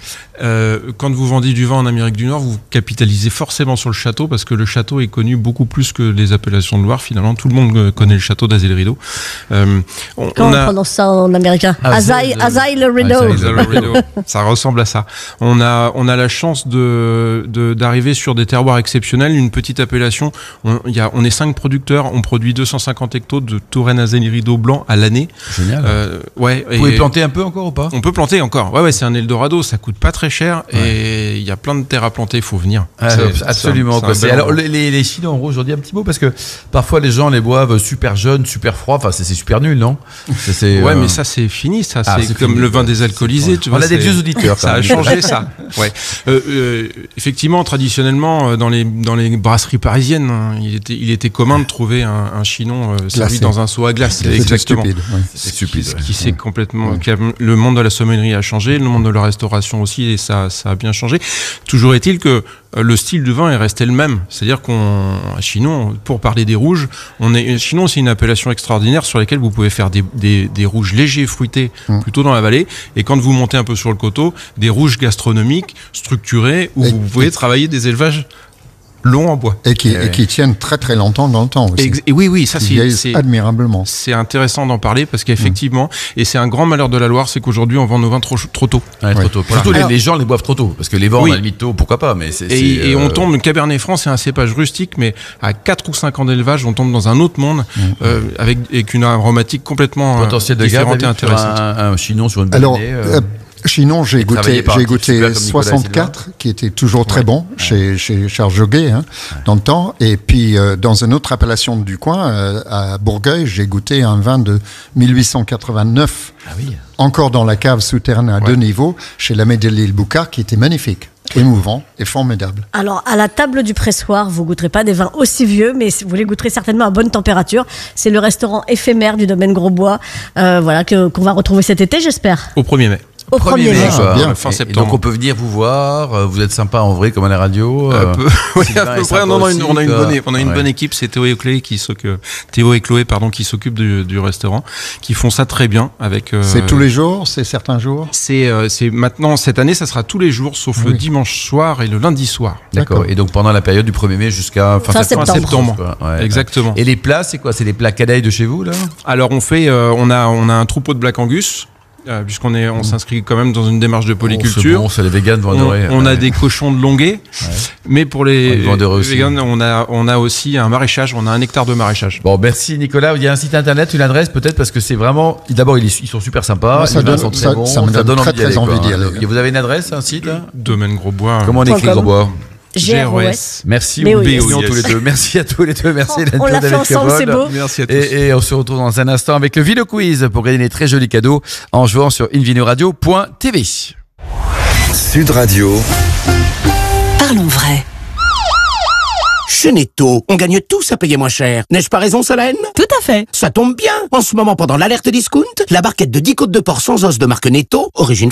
Euh, quand vous vendez du vin en Amérique du Nord, vous capitalisez forcément sur le château, parce que le château est connu beaucoup plus que les appellations de Loire. Finalement, tout le monde euh, connaît le château d'Azel Rideau. Euh, on, Comment on on, a prononce ça en américain? Ah, Azaï Azel- Azaï Rideau. Azaï Azel Rideau. Ça ressemble à ça. On a, on a la chance de, de- d'arriver sur des terroirs exceptionnels, une petite appellation. On, il y a, on est cinq producteurs, on produit deux cent cinquante hectos de Touraine Azel Rideau blanc à l'année. Génial. Euh, ouais, Vous pouvez et- planter un peu encore ou pas? On peut planter encore. Ouais, ouais, c'est un Eldorado, ça coûte pas très cher, et il y a plein de terres à planter, il faut venir. Ah, C'est- euh, c'est absolument. un- quoi. c'est un C'est- bel alors endroit. les, les, les chinons rouges, je dis un petit mot parce que parfois les gens les boivent super jeunes, super froids. Enfin, c'est c'est super nul, non? C'est- c'est, Ouais, euh, mais ça c'est fini, ça Ah, c'est c'est comme fini, le vin ouais. désalcoolisé. Tu On vois, a des c'est- vieux auditeurs, Ça quand a même. changé ça. Ouais. Euh, euh, effectivement, traditionnellement, euh, dans les dans les brasseries parisiennes, hein, il était il était commun de trouver un, un chinon euh, servi Glacé. dans un seau à glace. C'est Exactement. stupide. ouais. C'est stupide. Ce ouais. qui s'est complètement, qui a- le monde de la sommellerie a changé, le monde de la restauration aussi, et ça, ça a bien changé. Toujours est-il que euh, le style de vin est resté le même. C'est-à-dire qu'on, à Chinon, pour parler des rouges, on est, Chinon, c'est une appellation extraordinaire sur laquelle vous pouvez faire des, des, des rouges légers, fruités, Mm. plutôt dans la vallée, et quand vous montez un peu sur le coteau, des rouges gastronomiques, structurés, où Et- vous pouvez travailler des élevages longs en bois. Et qui, Eh et qui tiennent très très longtemps dans le temps aussi. Ex- et oui, oui, ça Qui c'est, vieillissent c'est, admirablement. c'est intéressant d'en parler parce qu'effectivement, et c'est un grand malheur de la Loire, c'est qu'aujourd'hui on vend nos vins trop, trop tôt. Ouais, trop tôt. Voilà. Surtout les, Alors- les gens les boivent trop tôt parce que les vents Oui. à la limite tôt, pourquoi pas, mais c'est. Et, c'est, et on euh, tombe, le Cabernet Franc, c'est un cépage rustique, mais à quatre ou cinq ans d'élevage, on tombe dans un autre monde, euh, avec, avec une aromatique complètement euh, potentiel de garde différente et David, sur intéressante. un, un chinon sur une bonne Alors, année, euh, euh, Sinon, j'ai Et travailler goûté, par un j'ai type super goûté comme Nicolas et soixante-quatre, qui était toujours très Ouais. bon chez, chez Charles Joguet, hein, dans le temps. Et puis, euh, dans une autre appellation du coin, euh, à Bourgueil, j'ai goûté un vin de mille huit cent quatre-vingt-neuf. Ah oui. Encore dans la cave souterraine à Ouais. deux niveaux, chez l'Abbé de l'île Boucard, qui était magnifique, émouvant et formidable. Alors, à la table du pressoir, vous goûterez pas des vins aussi vieux, mais vous les goûterez certainement à bonne température. C'est le restaurant éphémère du domaine Grosbois, euh, voilà, que, qu'on va retrouver cet été, j'espère. Au premier mai. Au premier mai. quoi. bien. Fin Et- septembre. Et donc on peut venir vous voir. euh, Vous êtes sympa en vrai comme à la radio. Un euh, peu, oui, Sylvain à est peu sympa près. Non, non, aussi, une- on a une quoi. bonne, on a une Ouais. bonne équipe. C'est Théo et Chloé qui s'occupent, Théo et Chloé, pardon, qui s'occupent du, du restaurant, qui font ça très bien avec. euh, C'est tous les jours, c'est certains jours. C'est, euh, c'est maintenant cette année, ça sera tous les jours, sauf Ah le oui. dimanche soir et le lundi soir. D'accord. D'accord. Et donc pendant la période du premier mai jusqu'à fin, Fin septembre. septembre. quoi. Ouais, Exactement. ouais. Et les plats, c'est quoi? C'est les plats cadailles de chez vous là? Alors on fait, euh, on a, on a un troupeau de Black Angus. Euh, puisqu'on est, on s'inscrit quand même dans une démarche de polyculture. Oh, c'est bon, ça, les véganes vont on, adorer. on a Ouais. des cochons de Longuet, Ouais. mais pour les, Ils vont adorer les aussi. véganes, on a, on a aussi un maraîchage, on a un hectare de maraîchage. Bon, merci Nicolas. Il y a un site internet, une adresse peut-être parce que c'est vraiment. D'abord, ils ils sont super sympas. Moi, ça les vins donne- sont très ça- bons. ça me donne très, d'y très aller, envie quoi. d'y aller. Et vous avez une adresse, un site hein Domaine Grosbois. Comment on écrit Point com. Grosbois? G R O S. Merci, B O on I S. tous les deux. Merci à tous les deux. Merci On- Hélène on l'a Claude fait avec ensemble, Kevin. c'est beau. Merci à tous. Et, et on se retrouve dans un instant avec le Vino Quiz pour gagner des très jolis cadeaux en jouant sur invinoradio point t v. Sud Radio, Parlons vrai. Chez Netto, on gagne tous à payer moins cher. N'ai-je pas raison, Solène? Tout à fait. Ça tombe bien. En ce moment, pendant l'alerte discount, la barquette de dix côtes de porc sans os de marque Netto, origine